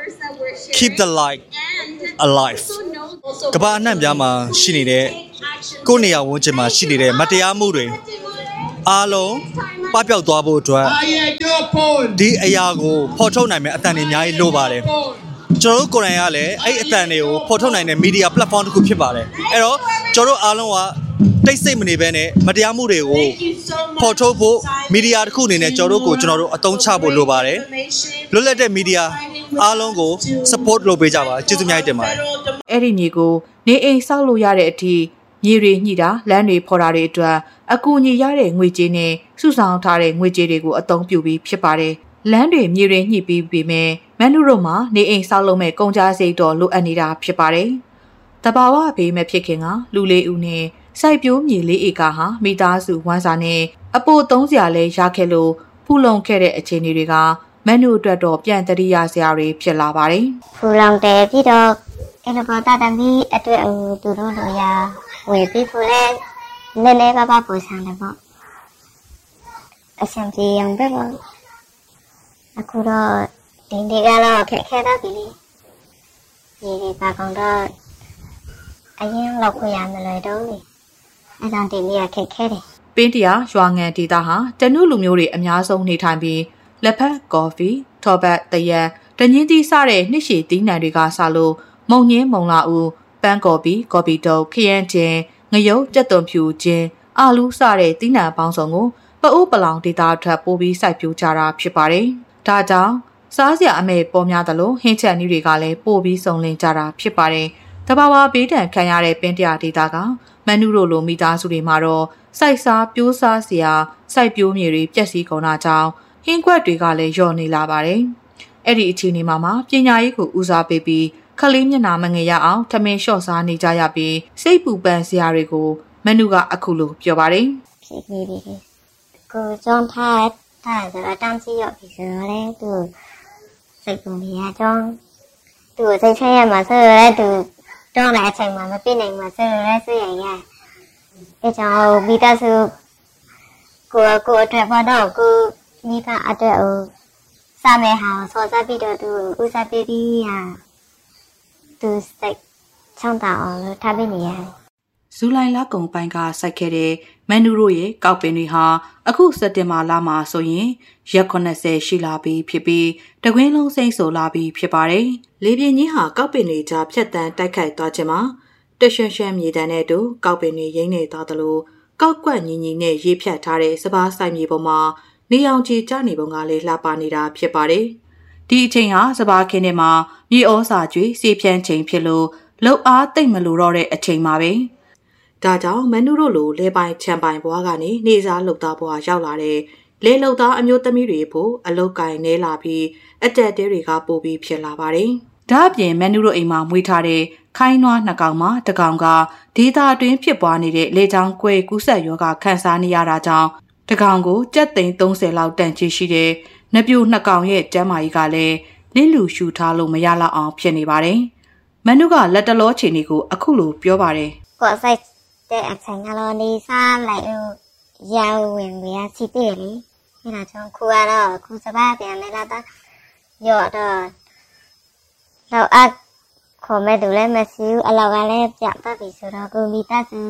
Speaker 6: keep the light alive. ကမ္ဘာအနှံ့ပြားမှာရှိနေတဲ့ကိုယ့်နေရာဝန်းကျင်မှာရှိနေတဲ့မတရားမှုတွေအားလုံးပပျောက်သွားဖို့အတွက်ဒီအရာကိုဖော်ထုတ်နိုင်မယ့်အသံတွေအများကြီးလိုပါတယ်ကျွန်တော်တို့ကိုယ်တိုင်ကလည်းအဲ့အသံတွေကိုဖော်ထုတ်နိုင်တဲ့ media platform တစ်ခုဖြစ်ပါတယ်အဲ့တော့ကျွန်တော်တို့အားလုံးကတိတ်ဆိတ်မနေဘဲနဲ့မတရားမှုတွေကိုဖော်ထုတ်ဖို့ media တစ်ခုအနေနဲ့ကျွန်တော်တို့ကိုကျွန်တော်တို့အသုံးချဖို့လိုပါတယ်လွတ်လပ်တဲ့ media အားလုံးကို support လုပ်ပေးကြပါကျေးဇူးအများကြီးတင်ပါတယ်
Speaker 2: အဲ့ဒီမြေကိုနေအိမ်ဆောက်လို့ရတဲ့အထိမြေတွေညှိတာလမ်းတွေဖော်တာတွေအတွက်အကူအညီရတဲ့ငွေကြေးနဲ့စုဆောင်ထားတဲ့ငွေကြေးတွေကိုအသုံးပြုပြီးဖြစ်ပါတယ်လမ်းတွေမြေတွေညှိပြီးပြီမဲ့မန်နုတို့မှာနေအိမ်ဆောက်လုပ်မဲ့ကုန်ကြစရိတ်တော့လိုအပ်နေတာဖြစ်ပါတယ်တဘာဝဘေးမဲ့ဖြစ်ခင်ကလူလေးဦးနဲ့စိုက်ပျိုးမြေလေးဧကဟာမိသားစုဝမ်းစာနဲ့အပိုသုံးစရာလဲရခဲ့လို့ဖူလုံခဲ့တဲ့အခြေအနေတွေကမန်နုအတွက်တော့ပြန်တရိယာစရာတွေဖြစ်လာပါတယ်
Speaker 5: ဖူလုံတယ်ပြီးတော့အဲ့လိုပေါ်တာတမီအတွက်သူတို့လိုရာဝယ်ပြီးဖို့လဲနည်းနည်းပါးပါးပူဆန်းတယ်ပေါ့အဆင်ပြေအောင်ပဲပေါ့အခုတော့ဒီနေ့ကတော့ခက်ခဲတော့ပြီလေဒီဒီပါကောင်တော့အရင်လောက်ခွင့်ရမလို့တော့လေအဲကြောင့်ဒီနေ့ကခက်ခဲတယ်
Speaker 2: ပင်းတရာရွာငံဒေသဟာတနုလူမျိုးတွေအများဆုံးနေထိုင်ပြီးလက်ဖက်ကော်ဖီထော်ဘတ်တရက်တညင်းသီးစတဲ့နှစ်ရှည်သီးနှံတွေကစလို့မုံညင်းမုံလာဦးပန်းကော်ဖီကော်ဖီတုပ်ခရမ်းချင်းငရုတ်ကြက်သွန်ဖြူချင်းအာလူးစတဲ့သီးနှံပေါင်းစုံကိုပအိုးပလောင်ဒေသထပ်ပိုးပြီးစိုက်ပျိုးကြတာဖြစ်ပါတယ်ဒါကြောင့်စားစရာအမဲပေါ်များသလိုဟင်းချက်နည်းတွေကလည်းပို့ပြီးစုံလင်ကြတာဖြစ်ပါတယ်တဘာဝဘေးဒဏ်ခံရတဲ့ပင်းတရာဒေသကမန်နုတို့လိုမိသားစုတွေမှာတော့စိုက်စားပြိုးစားစရာစိုက်ပျိုးမြေတွေပျက်စီးကုန်တာကြောင့်ဟင်းကွက်တွေကလည်းလျော့နေလာပါတယ်အဲ့ဒီအခြေအနေမှာမှပညာရေးကိုဦးစားပေးပြီးခလေးမျက်နှာမငယ်ရအောင်ထမင်းလျှော့စားနေကြရပြီးစိတ်ပူပန်စရာတွေကိုမန်နုကအခုလိုပြောပါတယ်
Speaker 5: ဖြစ်နေပြီကိုကျောင်းထားထားဆိုတော့တန်းစီရောက်ပြီဆိုတော့လေသူစိတ်ပူနေရကြောင်းသူစိတ်ချရမှာဆိုတော့သူတောင်းတဲ့အချိန်မှာမပြည့်နိုင်မှာဆိုတော့ဆွေးရရအဲကြောင့်မိသားစုကိုကိုအတွက်ဘာတော့ကိုမိဘအတွက်ဟိုစာမဲဟာစောစားပြီးတော့သူဥစားပေးပြီးဟာသူစိတ်ချမ်းသာအောင်လို့ထားပေးနေရတယ်
Speaker 2: ဇူလိုင်လကုန်ပိုင်းကစိုက်ခဲ့တဲ့မန်နူတို့ရဲ့ကောက်ပင်တွေဟာအခုစက်တင်ဘာလမှာဆိုရင်ရက်ခုနှစ်ဆယ်ရှိလာပြီဖြစ်ပြီးတကွင်းလုံးစိမ့်ဆိုလာပြီဖြစ်ပါတယ်။လေပြင်းကြီးဟာကောက်ပင်တွေကြားဖြတ်တန်းတိုက်ခိုက်သွားခြင်းမှာတရွှန်ရွှန်မြေတန်းနဲ့တူကောက်ပင်တွေရိမ့်နေသွားသလိုကောက်ကွက်ညီညီနဲ့ရေးဖြတ်ထားတဲ့စပားဆိုင်မြေပေါ်မှာနေအောင်ချီကျနေပုံကလည်းလှပနေတာဖြစ်ပါတယ်။ဒီအချိန်ဟာစပားခင်းထဲမှာမြေဩစာကျွေးစေဖြန်းချိန်ဖြစ်လို့လှုပ်အားတိတ်မလို့တော့တဲ့အချိန်မှာပဲဒါကြောင့်မန်နုတို့လိုလဲပိုင်ချန်ပိုင်ဘွားကနေနေစားလှုပ်သားဘွားရောက်လာတဲ့လဲလှုပ်သားအမျိုးသမီးတွေဖို့အလုတ်ကင်နေလာပြီးအတက်တဲတွေကပို့ပြီးဖြစ်လာပါတယ်။ဒါ့အပြင်မန်နုတို့အိမ်မှာမွေးထားတဲ့ခိုင်းနွားနှစ်ကောင်မှာတစ်ကောင်ကဒေသအတွင်းဖြစ်ပွားနေတဲ့လေကြောင်းကွဲကူးဆက်ရောဂါခံစားနေရတာကြောင့်တစ်ကောင်ကိုကြက်သိန်းသုံးဆယ်လောက်တန်ချီရှိတဲ့နပြိုနှစ်ကောင်ရဲ့ကျန်းမာရေးကလည်းလင်းလူရှူထားလို့မရလောက်အောင်ဖြစ်နေပါတယ်။မန်နုကလက်တလောချိန်တွေကိုအခုလိုပြောပါတယ်
Speaker 5: ။ကိုယ်ဆိုင်တဲ့အချိန်ကတော့နေစားလိုက်လို့ရောင်ဝင်ရစီးတယ်လေအဲဒါကြောင့်ခုကတော့ခုစပါးပြန်နေလာတော့ရော့တော့တော့အခေါ်မဲ့သူလည်းမရှိဘူးအလောက်ကလည်းပြတ်သွားပြီဆိုတော့ကိုမိသားစု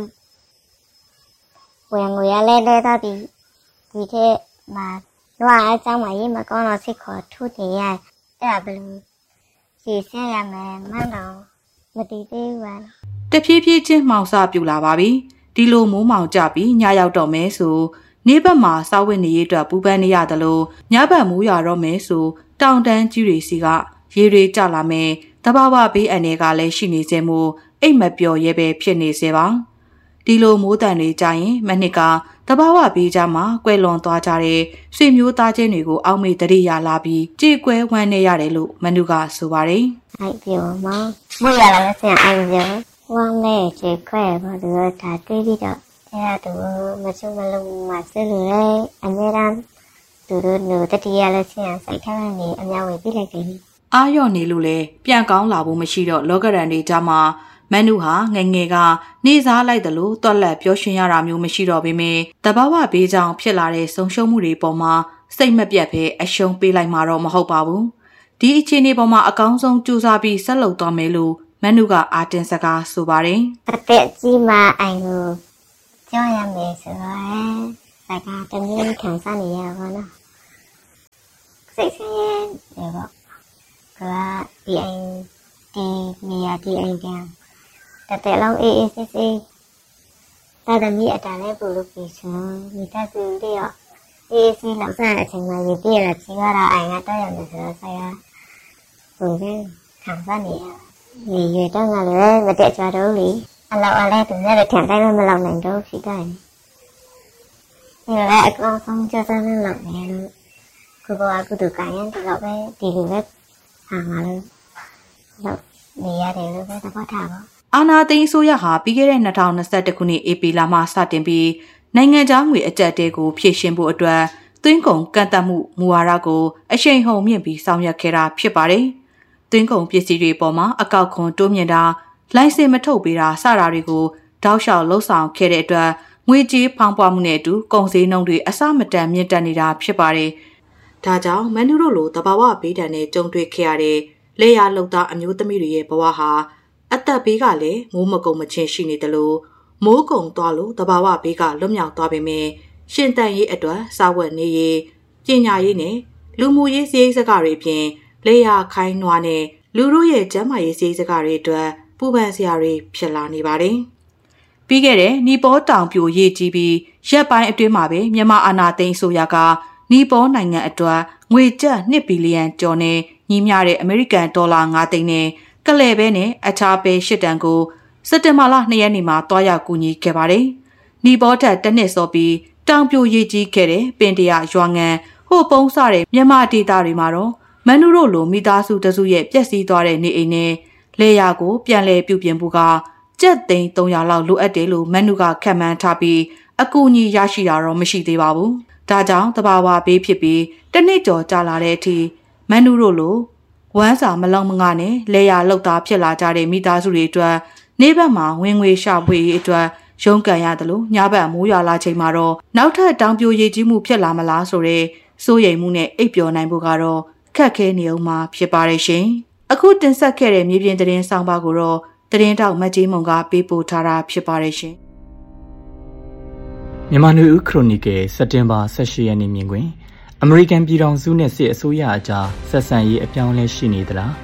Speaker 5: ဝင်ငွေရလဲလဲတော့ဒီဒီထက်မှာတော့အကြောင်းမကြီးမကောင်းတော့စိတ်ခေါ်ထုနေရအဲ့ဒါဘယ်လိုရှင်းဆက်ရမယ်မှန်းတော့မသိသေးဘူးပါ
Speaker 2: တဖြည်းဖြည်းချင်းမှောင်စပြူလာပါပြီဒီလိုမိုးမှောင်ကြပြီးညရောက်တော့မဲဆိုနေဘက်မှာစောက်ဝတ်နေရအတွက်ပူပန်းနေရတယ်လို့ညဘက်မိုးရွာတော့မဲဆိုတောင်တန်းကြီးတွေစီကရေတွေကျလာမယ်တဘာဝဘေးအန်တွေကလည်းရှိနေစေမို့အိတ်မပျော်ရဲပဲဖြစ်နေစေပါဒီလိုမိုးတန်တွေကြရင်မနှစ်ကတဘာဝဘေးကြမှာကွဲလွန်သွားကြတဲ့ဆွေမျိုးသားချင်းတွေကိုအောက်မေ့တရိယာလာပြီးကြေကွဲဝမ်းနေရတယ်လို့မနုကဆိုပါတယ်
Speaker 5: အိုက်ပြောမမိုးရလာလို့ဆင်အိုက်ပြောဝမ်းနဲ့ကြေခွဲဘာလို့ဒါတွေးပြီးတော့အဲ့ဒါသူမချုံမလုံးမဆဲလို့လေအများအားသူတို့တို့တတိယလည်းဆင်စိုက်ထားနေအများဝင်ပြလိုက်တယ်
Speaker 2: အာရော့နေလို့လေပြန်ကောင်းလာဖို့မရှိတော့လောကရန်တွေကြမှာမန်နူဟာငငယ်ကနေစားလိုက်တယ်လို့တွက်လက်ပြောရှင်ရတာမျိုးမရှိတော့ပေမဲ့တဘာဝဘေးကြောင့်ဖြစ်လာတဲ့ဆုံးရှုံးမှုတွေပေါ်မှာစိတ်မပြတ်ပဲအရှုံးပေးလိုက်မှာတော့မဟုတ်ပါဘူးဒီအခြေအနေပေါ်မှာအကောင်းဆုံးကြိုးစားပြီးဆက်လုပ်သွားမယ်လို့မန်နူကအာတင်စကားဆိုပါတယ်
Speaker 5: အသက်ကြီးမှအိုင်ကိုကြောက်ရမယ်ဆိုတော့စကားတမျိုးခံစားနေရပါတော့စိတ်ဆင်းရဲနေပေါ့ကဒီအိမ်ဒီနေရာဒီအိမ်ပြန်တတဲ့လုံးအေးအေးဆေးဆေးတာတမီအတန်လေးပူလို့ပြီးဆိုမိသားစုတွေရောအေးဆေးလောက်စားအချိန်မှရပြည့်လာချင်ရတာအိမ်ကတော့ရတယ်ဆိုတော့ဆရာဘုံကခံစားနေရနေရတော့ငါလည်းမတက်ကြတော့လေအလောက်အလဲသူလည်းခံတိုင်းမလောက်နိုင်တော့ဖြစ်တယ်ဒီလည်းအကောင်းဆုံးကြစားနေလောက်နေလို့ကိုကကုသကရင်တော့ပဲဒီလိုပဲဟာမှာလို့တော့နေရတယ်လို့ပဲသဘောထားပါ
Speaker 2: အာနာသိန်းအစိုးရဟာပြီးခဲ့တဲ့၂၀၂၁ခုနှစ်ဧပြီလမှစတင်ပြီးနိုင်ငံခြားငွေအကျပ်တဲကိုဖြည့်ရှင်းဖို့အတွက်သွင်းကုန်ကန့်သတ်မှုမူဝါဒကိုအရှိန်ဟုန်မြင့်ပြီးဆောင်ရွက်ခဲ့တာဖြစ်ပါတယ်။သွင်းကုန်ပစ္စည်းတွေပေါ်မှာအကောက်ခွန်တိုးမြင့်တာလိုင်စင်မထုတ်ပေးတာစတာတွေကိုတောက်လျှောက်လှုပ်ဆောင်ခဲ့တဲ့အတွက်ငွေကြေးဖောင်းပွားမှုနဲ့အတူကုန်စည်နှုန်းတွေအဆမတန်မြင့်တက်နေတာဖြစ်ပါတယ်။ဒါကြောင့်မန်နူတို့လိုတဘာဝဘေးဒဏ်နဲ့ကြုံတွေ့ခဲ့ရတဲ့လေယာလှုပ်သားအမျိုးသမီးတွေရဲ့ဘဝဟာအသက်ဘေးကလည်းမိုးမကုံမချင်းရှိနေတယ်လို့မိုးကုံသွားလို့တဘာဝဘေးကလွတ်မြောက်သွားပေမဲ့ရှင်တန်ရေးအတွက်စာဝတ်နေရေးပညာရေးနဲ့လူမှုရေးစည်းစကားတွေအပြင်လေယာခိုင်းနွားနဲ့လူတို့ရဲ့ကျန်းမာရေးစည်းစကားတွေအတွက်ပူပန်စရာတွေဖြစ်လာနေပါတယ်။ပြီးခဲ့တဲ့နီပေါတောင်ပြိုရေးကြီးပြီးရက်ပိုင်းအတွင်းမှာပဲမြန်မာအာဏာသိမ်းအစိုးရကနီပေါနိုင်ငံအတွက်ငွေကျပ်နှစ်ဘီလီယံကျော်နဲ့ညီမျှတဲ့အမေရိကန်ဒေါ်လာ၅သိန်းနဲ့ကလဲပဲနဲ့အခြားပဲရှစ်တန်ကိုစက်တင်ဘာလ၂ရက်နေ့မှာတွားရောက်ကူညီခဲ့ပါတယ်။နီပေါထက်တစ်နှစ်စောပြီးတောင်ပြိုရေးကြီးခဲ့တဲ့ပင်တရရွာငံဟိုပုံးစတဲ့မြန်မာဒေသတွေမှာတော့မန်နူတို့လိုမိသားစုတစုရဲ့ပျက်စီးသွားတဲ့နေအိမ်နဲ့လေယာကိုပြန်လည်ပြုပြင်ဖို့ကကျပ်သိန်း၃ရာလောက်လိုအပ်တယ်လို့မန်နူကခန့်မှန်းထားပြီးအကူအညီရရှိတာတော့မရှိသေးပါဘူး။ဒါကြောင့်တဘာဝဘေးဖြစ်ပြီးတစ်နှစ်ကျော်ကြာလာတဲ့အထိမန်နူတို့လိုဝမ်းစာမလုံမငါနဲ့လေယာလောက်သားဖြစ်လာကြတဲ့မိသားစုတွေအတွက်နေဘက်မှာဝင်ငွေရှာဖွေရေးအတွက်ရုန်းကန်ရတယ်လို့ညဘက်မိုးရွာလာချိန်မှာတော့နောက်ထပ်တောင်ပြိုရည်ကြီးမှုဖြစ်လာမလားဆိုတဲ့စိုးရိမ်မှုနဲ့အိပ်ပျော်နိုင်ဖို့ကတော့ခက်ခဲနေအောင်မှာဖြစ်ပါတယ်ရှင်။အခုတင်ဆက်ခဲ့တဲ့မြေပြင်သတင်းဆောင်ပါကိုတော့သတင်းတောက်မတ်ကြီးမုံကပေးပို့ထားတာဖြစ်ပါတယ်ရှင်
Speaker 4: ။မြန်မာနွေဦးခရိုနီကယ်စက်တင်ဘာ၁၈ရက်နေ့မြင်ကွင်းအမေရိကန်ပြည်ထောင်စုနဲ့စစ်အစိုးရအကြားဆက်ဆံရေးအပြောင်းအလဲရှိနေသလား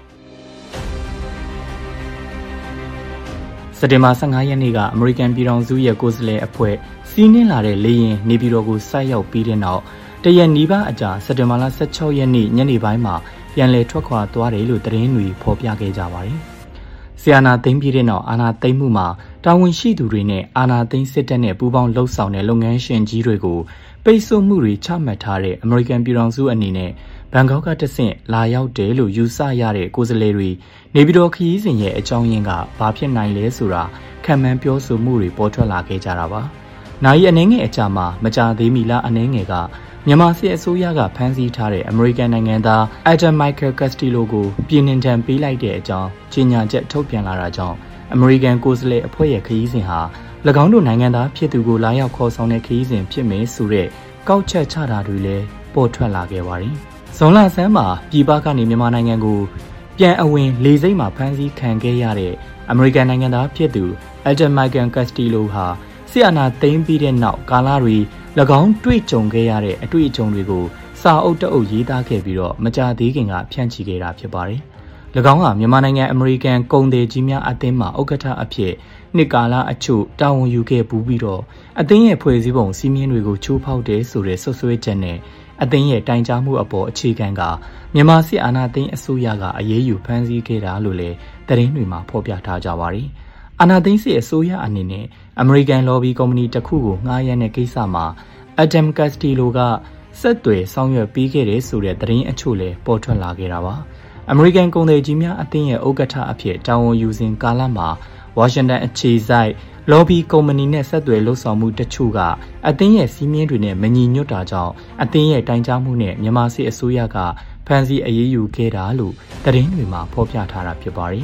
Speaker 4: စက်တင်ဘာ၁၅ရက်နေ့ကအမေရိကန်ပြည်ထောင်စုရဲ့ကိုယ်စားလှယ်အဖွဲ့စီးနင်းလာတဲ့လေယာဉ်နေပြည်တော်ကိုဆိုက်ရောက်ပြီးတဲ့နောက်တရက်နီးပါးအကြာစက်တင်ဘာလ၁၆ရက်နေ့ညနေပိုင်းမှာပြန်လည်ထွက်ခွာသွားတယ်လို့သတင်းတွေဖော်ပြခဲ့ကြပါတယ်။ဆီယနာသိမ်းပြီးတဲ့နောက်အာဏာသိမ်းမှုမှာတာဝန်ရှိသူတွေနဲ့အာဏာသိမ်းစစ်တပ်နဲ့ပူးပေါင်းလှုပ်ဆောင်တဲ့လုပ်ငန်းရှင်ကြီးတွေကိုပိတ်ဆို့မှုတွေချမှတ်ထားတဲ့အမေရိကန်ပြည်ထောင်စုအနေနဲ့ဘန်ကောက်ကတဆင့်လာရောက်တယ်လို့ယူဆရတဲ့ကိုယ်စားလှယ်တွေနေပြည်တော်ခရီးစဉ်ရဲ့အကြောင်းရင်းကဘာဖြစ်နိုင်လဲဆိုတာခံမှန်းပြောဆိုမှုတွေပေါ်ထွက်လာခဲ့ကြတာပါ။နိုင်အနှဲငယ်အကြမှာမကြသေးမီလားအနှဲငယ်ကမြန်မာစစ်အစိုးရကဖမ်းဆီးထားတဲ့အမေရိကန်နိုင်ငံသားအဒမ်မိုက်ကယ်ကက်စတီလိုကိုပြည်နှင်ဒဏ်ပေးလိုက်တဲ့အကြောင်းကြေညာချက်ထုတ်ပြန်လာတာကြောင့်အမေရိကန်ကိုယ်စားလှယ်အဖွဲ့ရဲ့ခရီးစဉ်ဟာ၎င်းတို့နိုင်ငံသားဖြစ်သူကိုလာရောက်ခေါ်ဆောင်တဲ့ခရီးစဉ်ဖြစ်မယ်ဆိုတဲ့ကောက်ချက်ချတာတွေလည်းပေါ်ထွက်လာခဲ့ပါတယ်။ဇွန်လဆန်းမှာပြည်ပကနေမြန်မာနိုင်ငံကိုပြန်အဝင်လေဆိပ်မှာဖမ်းဆီးခံခဲ့ရတဲ့အမေရိကန်နိုင်ငံသားဖြစ်သူအဒမ်မိုက်ကယ်ကက်စတီလိုဟာဆီယနာသိမ်းပြီးတဲ့နောက်ကာလတွေ၎င်းတွေ့ကြုံခဲ့ရတဲ့အတွေ့အကြုံတွေကိုစာအုပ်တအုပ်ရေးသားခဲ့ပြီးတော့မကြာသေးခင်ကဖြန့်ချီခဲ့တာဖြစ်ပါတယ်။၎င်းဟာမြန်မာနိုင်ငံအမေရိကန်ကုန်သည်ကြီးများအသင်းမှဥက္ကဋ္ဌအဖြစ်နှစ်ကာလအချို့တာဝန်ယူခဲ့ပူးပြီးတော့အသင်းရဲ့ဖွဲ့စည်းပုံစည်းမျဉ်းတွေကိုချိုးဖောက်တယ်ဆိုတဲ့ဆွဆွဲချက်နဲ့အသင်းရဲ့တိုင်ကြားမှုအပေါ်အခြေခံကမြန်မာစစ်အာဏာသိမ်းအစိုးရကအရေးယူဖမ်းဆီးခဲ့တာလို့လည်းသတင်းတွေမှာဖော်ပြထားကြပါတယ်။အာဏာသိမ်းစစ်အစိုးရအနေနဲ့အမေရိကန်လော်ဘီကုမ္ပဏီတစ်ခုကိုငှားရမ်းတဲ့ကိစ္စမှာအဒမ်ကက်စတီလိုကဆက်သွယ်ဆောင်ရွက်ပေးခဲ့တဲ့ဆိုတဲ့သတင်းအချို့လည်းပေါ်ထွက်လာခဲ့တာပါ။အမေရိကန်ကုန်သည်ကြီးများအသင်းရဲ့ဥက္ကဋ္ဌအဖြစ်တာဝန်ယူစဉ်ကာလမှာဝါရှင်တန်အခြေစိုက်လော်ဘီကုမ္ပဏီနဲ့ဆက်သွယ်လှုပ်ဆောင်မှုတချို့ကအသင်းရဲ့စီးမြင်တွေနဲ့မညီညွတ်တာကြောင့်အသင်းရဲ့တိုင်ကြားမှုနဲ့မြန်မာစစ်အစိုးရကဖမ်းဆီးအရေးယူခဲ့တာလို့သတင်းတွေမှာဖော်ပြထားတာဖြစ်ပါတယ်။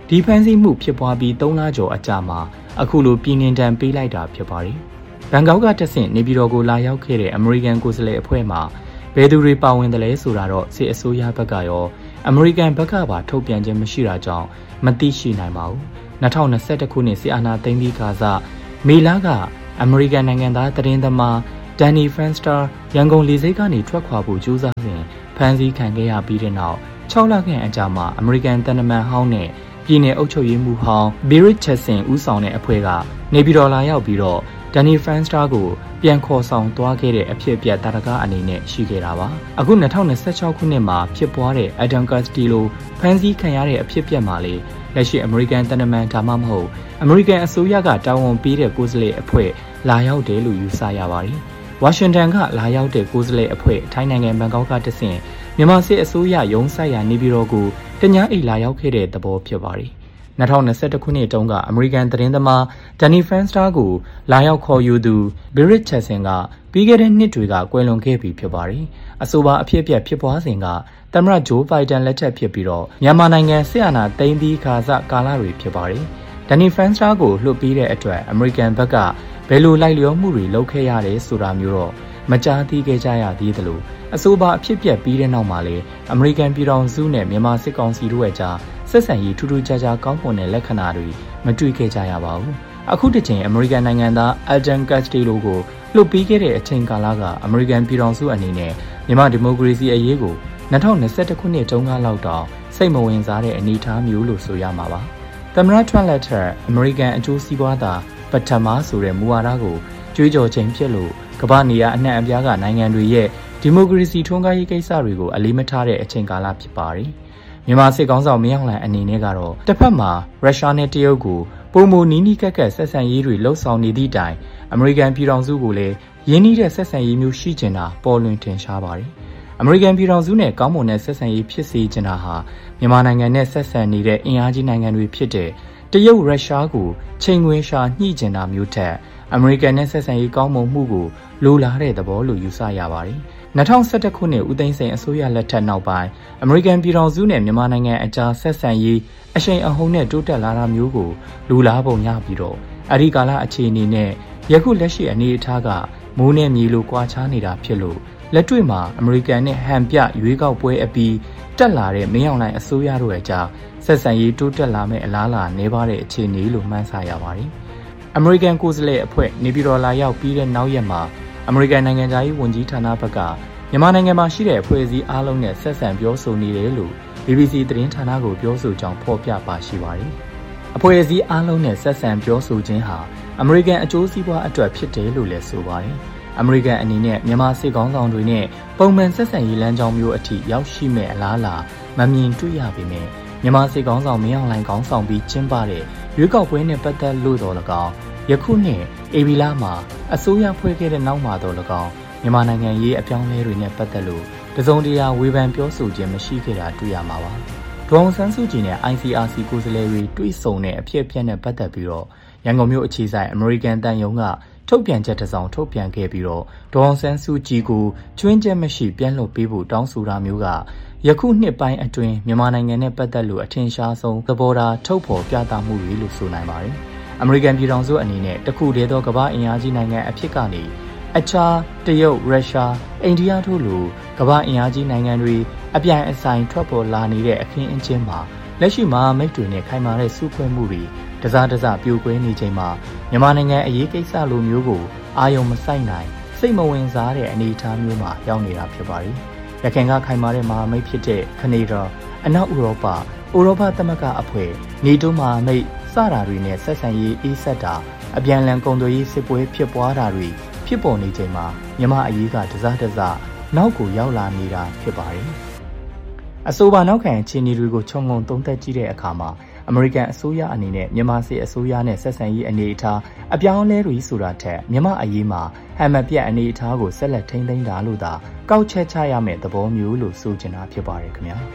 Speaker 4: ဒီဖန်ဆီးမှုဖြစ်ပွားပြီးသုံးလကျော်အကြာမှာအခုလိုပြည်နှင်တံပေးလိုက်တာဖြစ်ပါတယ်။ဘန်ကောက်ကတဆင့်နေပြည်တော်ကိုလာရောက်ခဲ့တဲ့အမေရိကန်ကိုယ်စားလှယ်အဖွဲ့မှာဘယ်သူတွေပါဝင်တယ်လဲဆိုတာတော့စစ်အစိုးရဘက်ကရောအမေရိကန်ဘက်ကပါထုတ်ပြန်ခြင်းမရှိတာကြောင့်မသိရှိနိုင်ပါဘူး။၂၀၂၁ခုနှစ်စစ်အာဏာသိမ်းပြီးခါစမေလကအမေရိကန်နိုင်ငံသားသတင်းသမားဒန်နီဖရန်စတာရန်ကုန်လေဆိပ်ကနေထွက်ခွာဖို့ကြိုးစားစဉ်ဖမ်းဆီးခံခဲ့ရပြီးတဲ့နောက်၆လခန့်အကြာမှာအမေရိကန်တန်တမန်ဟောင်းနဲ့ပြည်내အုပ်ချုပ်ရေးမှူးဟောင်းဘီရစ်ချက်ဆင်ဦးဆောင်တဲ့အဖွဲ့ကနေပြည်တော်လာရောက်ပြီးတော့ဒန်နီဖရန်စတာကိုပြန်ခေါ်ဆောင်သွားခဲ့တဲ့အဖြစ်အပျက်တာရကအနေနဲ့ရှိခဲ့တာပါအခု၂၀၂၆ခုနှစ်မှာဖြစ်ပွားတဲ့အက်ဒမ်ကတ်စတီလိုဖမ်းဆီးခံရတဲ့အဖြစ်အပျက်မှာလေလက်ရှိအမေရိကန်တန်တမန်ဒါမှမဟုတ်အမေရိကန်အစိုးရကတာဝန်ပေးတဲ့ကိုယ်စားလှယ်အဖွဲ့လာရောက်တယ်လို့ယူဆရပါတယ်ဝါရှင်တန်ကလာရောက်တဲ့ကိုယ်စားလှယ်အဖွဲ့ထိုင်းနိုင်ငံဘန်ကောက်ကတဆင့်မြန်မာစစ်အစိုးရရုံးဆိုင်ရာနေပြည်တော်ကိုတညအိတ်လာရောက်ခဲ့တဲ့သဘောဖြစ်ပါတယ်၂၀၂၁ခုနှစ်တုန်းကအမေရိကန်သတင်းသမားဒန်နီဖရန်စတာကိုလာရောက်ခေါ်ယူသူဘီရစ်ချက်ဆင်ကပြီးခဲ့တဲ့နှစ်တွေကကွယ်လွန်ခဲ့ပြီဖြစ်ပါတယ်အဆိုပါအဖြစ်အပျက်ဖြစ်ပွားစဉ်ကသမ္မတဂျိုးဘိုင်ဒန်လက်ထက်ဖြစ်ပြီးတော့မြန်မာနိုင်ငံစစ်အာဏာသိမ်းပြီးခါစကာလတွေဖြစ်ပါတယ်ဒန်နီဖရန်စတာကိုလွှတ်ပြီးတဲ့အတွက်အမေရိကန်ဘက်ကဘယ်လိုလိုက်လျောမှုတွေလုပ်ခဲ့ရတယ်ဆိုတာမျိုးတော့မကြားသိခဲ့ကြရသေးသလိုအဆိုပါအဖြစ်ပြက်ပြီးတဲ့နောက်မှာလည်းအမေရိကန်ပြည်ထောင်စုနဲ့မြန်မာစစ်ကောင်စီတို့ရဲ့ကြားဆက်ဆံရေးထူးထူးခြားခြားကောင်းမွန်တဲ့လက္ခဏာတွေမတွေ့ခဲ့ကြရပါဘူးအခုတစ်ချိန်အမေရိကန်နိုင်ငံသားအယ်ဒန်ကတ်စတီလိုကိုလွှတ်ပြီးခဲ့တဲ့အချိန်ကာလကအမေရိကန်ပြည်ထောင်စုအနေနဲ့မြန်မာဒီမိုကရေစီအရေးကို၂၀၂၁ခုနှစ်တုန်းကလောက်တော့စိတ်မဝင်စားတဲ့အနေအထားမျိုးလို့ဆိုရမှာပါသမ္မတထရန့်လက်ထက်အမေရိကန်အကျိုးစီးပွားသာပထမဆိုတဲ့မူဝါဒကိုကြွေးကြော်ခြင်းဖြစ်လို့ကမ္ဘာနေရာအနှံ့အပြားကနိုင်ငံတွေရဲ့ဒီမိုကရေစီထွန်းကားရေးကိစ္စတွေကိုအလေးမထားတဲ့အချိန်ကာလဖြစ်ပါတယ်။မြန်မာစစ်ကောင်ဆောင်မင်းအောင်လှိုင်အနေနဲ့ကတော့တစ်ဖက်မှာရုရှားနဲ့တရုတ်ကိုပုံမနီးနီးကက်ကက်ဆက်ဆံရေးတွေလှုပ်ဆောင်နေသည့်တိုင်အမေရိကန်ပြည်ထောင်စုကိုလည်းရင်းနှီးတဲ့ဆက်ဆံရေးမျိုးရှိကျင်တာပေါ်လွင်ထင်ရှားပါတယ်။အမေရိကန်ပြည်ထောင်စုနဲ့ကောင်းမွန်တဲ့ဆက်ဆံရေးဖြစ်စေချင်တာဟာမြန်မာနိုင်ငံနဲ့ဆက်ဆံနေတဲ့အင်အားကြီးနိုင်ငံတွေဖြစ်တဲ့တရုတ်ရုရှားကိုချိန်ခွင်ရှာညှိကျင်တာမျိုးထက်အမေရိကန်နဲ့ဆက်ဆံရေးကောင်းမွန်မှုကိုလိုလားတဲ့သဘောလို့ယူဆရပါတယ်။၂၀၁၁ခုနှစ်ဦးသိန်းစိန်အစိုးရလက်ထက်နောက်ပိုင်းအမေရိကန်ပြည်ထောင်စုနဲ့မြန်မာနိုင်ငံအကြားဆက်ဆံရေးအရှိန်အဟုန်နဲ့တိုးတက်လာတာမျိုးကိုလူလားပုံရပြီးတော့အဒီကာလအခြေအနေနဲ့ယခုလက်ရှိအနေအထားကမိုးနဲ့မြေလိုကွာခြားနေတာဖြစ်လို့လက်တွေ့မှာအမေရိကန်နဲ့ဟန်ပြရွေးကောက်ပွဲအပြီးတက်လာတဲ့မင်းအောင်လှိုင်အစိုးရတို့ရဲ့ကြားဆက်ဆံရေးတိုးတက်လာမဲ့အလားအလာနေပါတဲ့အခြေအနေလို့မှန်းဆရပါတယ်။အမေရိကန်ကိုယ်စားလှယ်အဖွဲ့နေပြည်တော်လာရောက်ပြီးတဲ့နောက်ရက်မှာအမေရိကန်နိုင်ငံသားရေးဝန်ကြီးဌာနဘက်ကမြန်မာနိုင်ငံမှာရှိတဲ့အဖွဲ့အစည်းအားလုံးနဲ့ဆက်ဆံပြောဆိုနေတယ်လို့ ဘီဘီစီ သတင်းဌာနကိုပြောဆိုကြောင်းဖော်ပြပါရှိပါတယ်။အဖွဲ့အစည်းအားလုံးနဲ့ဆက်ဆံပြောဆိုခြင်းဟာအမေရိကန်အကျိုးစီးပွားအတွက်ဖြစ်တယ်လို့လည်းဆိုပါတယ်။အမေရိကန်အနေနဲ့မြန်မာစစ်ကောင်ဆောင်တွေနဲ့ပုံမှန်ဆက်ဆံရေးလမ်းကြောင်းမျိုးအထိရောက်ရှိမဲ့အလားအလာမမြင်တွေ့ရပေမဲ့မြန်မာစစ်ကောင်ဆောင်မင်းအောင်လှိုင်ကောင်ဆောင်ပြီးကျင်းပတဲ့ရွေးကောက်ပွဲနဲ့ပတ်သက်လို့တော်၎င်းယခုနှစ်ဧပြီလမှာအစိုးရဖွဲ့ခဲ့တဲ့နောက်မှာတော်၎င်းမြန်မာနိုင်ငံရေးအပြောင်းအလဲတွေနဲ့ပတ်သက်လို့တစုံတရာဝေဖန်ပြောဆိုခြင်းမရှိခဲ့တာတွေ့ရမှာပါ။ဒေါ်အောင်ဆန်းစုကြည်နဲ့ အိုင် စီ အာർ စီ ကိုယ်စားလှယ်တွေတွေ့ဆုံတဲ့အဖြစ်အပျက်နဲ့ပတ်သက်ပြီးတော့ရန်ကုန်မြို့အခြေစိုက်အမေရိကန်တန်ယုံကထုတ်ပြန်ချက်တစ်စောင်ထုတ်ပြန်ခဲ့ပြီးတော့ဒေါ်အောင်ဆန်းစုကြည်ကိုကျွင်းချက်မရှိပြန်လွှတ်ပေးဖို့တောင်းဆိုတာမျိုးကယခုနှစ်ပိုင်းအတွင်းမြန်မာနိုင်ငံနဲ့ပတ်သက်လို့အထင်ရှားဆုံးသဘောထားထုတ်ဖော်ပြသမှုတွေလို့ဆိုနိုင်ပါတယ်။အမေရိကန်ပြည်ထောင်စုအနေနဲ့တခုတည်းသောကမ္ဘာအင်အားကြီးနိုင်ငံအဖြစ်ကနေအခြားတရုတ်ရုရှားအိန္ဒိယတို့လိုကမ္ဘာအင်အားကြီးနိုင်ငံတွေအပြိုင်အဆိုင်ထွက်ပေါ်လာနေတဲ့အခင်းအကျင်းမှာလက်ရှိမှာမိတ်တွေနဲ့ခိုင်မာတဲ့စုဖွဲ့မှုတွေတစားတစားပြိုကွဲနေချိန်မှာမြန်မာနိုင်ငံအရေးကိစ္စလိုမျိုးကိုအာရုံမစိုက်နိုင်စိတ်မဝင်စားတဲ့အနေအထားမျိုးမှာရောက်နေတာဖြစ်ပါတယ်။ရခိုင်ကခိုင်မာတဲ့မဟာမိတ်ဖြစ်တဲ့ကနေဒါအနောက်ဥရောပဥရောပသမဂ္ဂအဖွဲ့နေတိုးမဟာမိတ်စတာတွေနဲ့ဆက်ဆံရေးအေးဆက်တာအပြန်အလှန်ကုန်သွယ်ရေးစစ်ပွဲဖြစ်ပွားတာတွေဖြစ်ပေါ်နေချိန်မှာမြန်မာအရေးကတစားတစားနောက်ကိုရောက်လာနေတာဖြစ်ပါတယ်။အဆိုပါနောက်ခံအခြေအနေတွေကိုခြုံငုံသုံးသပ်ကြည့်တဲ့အခါမှာအမေရိကန်အစိုးရအနေနဲ့မြန်မာစစ်အစိုးရနဲ့ဆက်ဆံရေးအနေအထားအပြောင်းအလဲတွေဆိုတာထက်မြန်မာအရေးမှာဟန်မပြတ်အနေအထားကိုဆက်လက်ထိန်းသိမ်းတာလို့သာကောက်ချက်ချရမယ့်သဘောမျိုးလို့ဆိုချင်တာဖြစ်ပါတယ်ခင်ဗျာ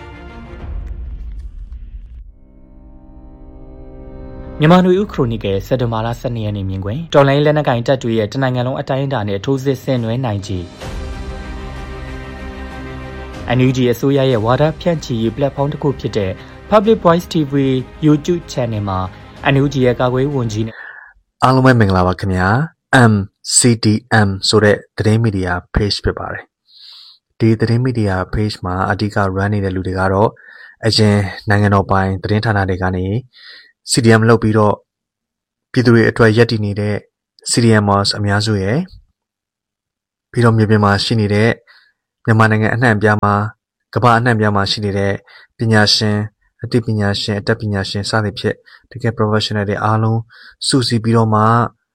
Speaker 4: မြန်မာနွေဦးခရိုနီကယ်စက်တင်ဘာလ၁၂ရက်နေ့မြင်ကွယ်တော်လိုင်းလက်နက်ကင်တပ်တွေရဲ့တနိုင်ငံလုံးအတိုင်းအတာနဲ့ထိုးစစ်ဆင်နွှဲနိုင်ကြီးအန်ယူဂျီအစိုးရရဲ့ဝါဒဖြန့်ချီရေး platform တစ်ခုဖြစ်တဲ့ Public Voice ที วี YouTube Channel မှာ အန် ယူ ဂျီ ရဲ့ကာကွယ်ဝန်ကြီးနဲ့
Speaker 7: အားလုံးပဲမင်္ဂလာပါခင်ဗျာ M စီ တီ အမ် ဆိုတဲ့သတင်းမီဒီယာ page ဖြစ်ပါတယ်ဒီသတင်းမီဒီယာ page မှာအဓိက run နေတဲ့လူတွေကတော့အရင်နိုင်ငံတော်ပိုင်သတင်းဌာနတွေကနေ စီ ဒီ အမ် လုပ်ပြီးတော့ပြည်သူတွေအတွက်ရပ်တည်နေတဲ့ စီ ဒီ အမ် mods အများစုရဲ့ပြီးတော့မြေပြင်မှာရှိနေတဲ့မြန်မာနိုင်ငံအနှံ့အပြားမှာကမ္ဘာအနှံ့အပြားမှာရှိနေတဲ့ပညာရှင်အသိပညာရှင်အတတ်ပညာရှင်စသဖြင့်တကယ် professional တွေအားလုံးစုစည်းပြီးတော့မှ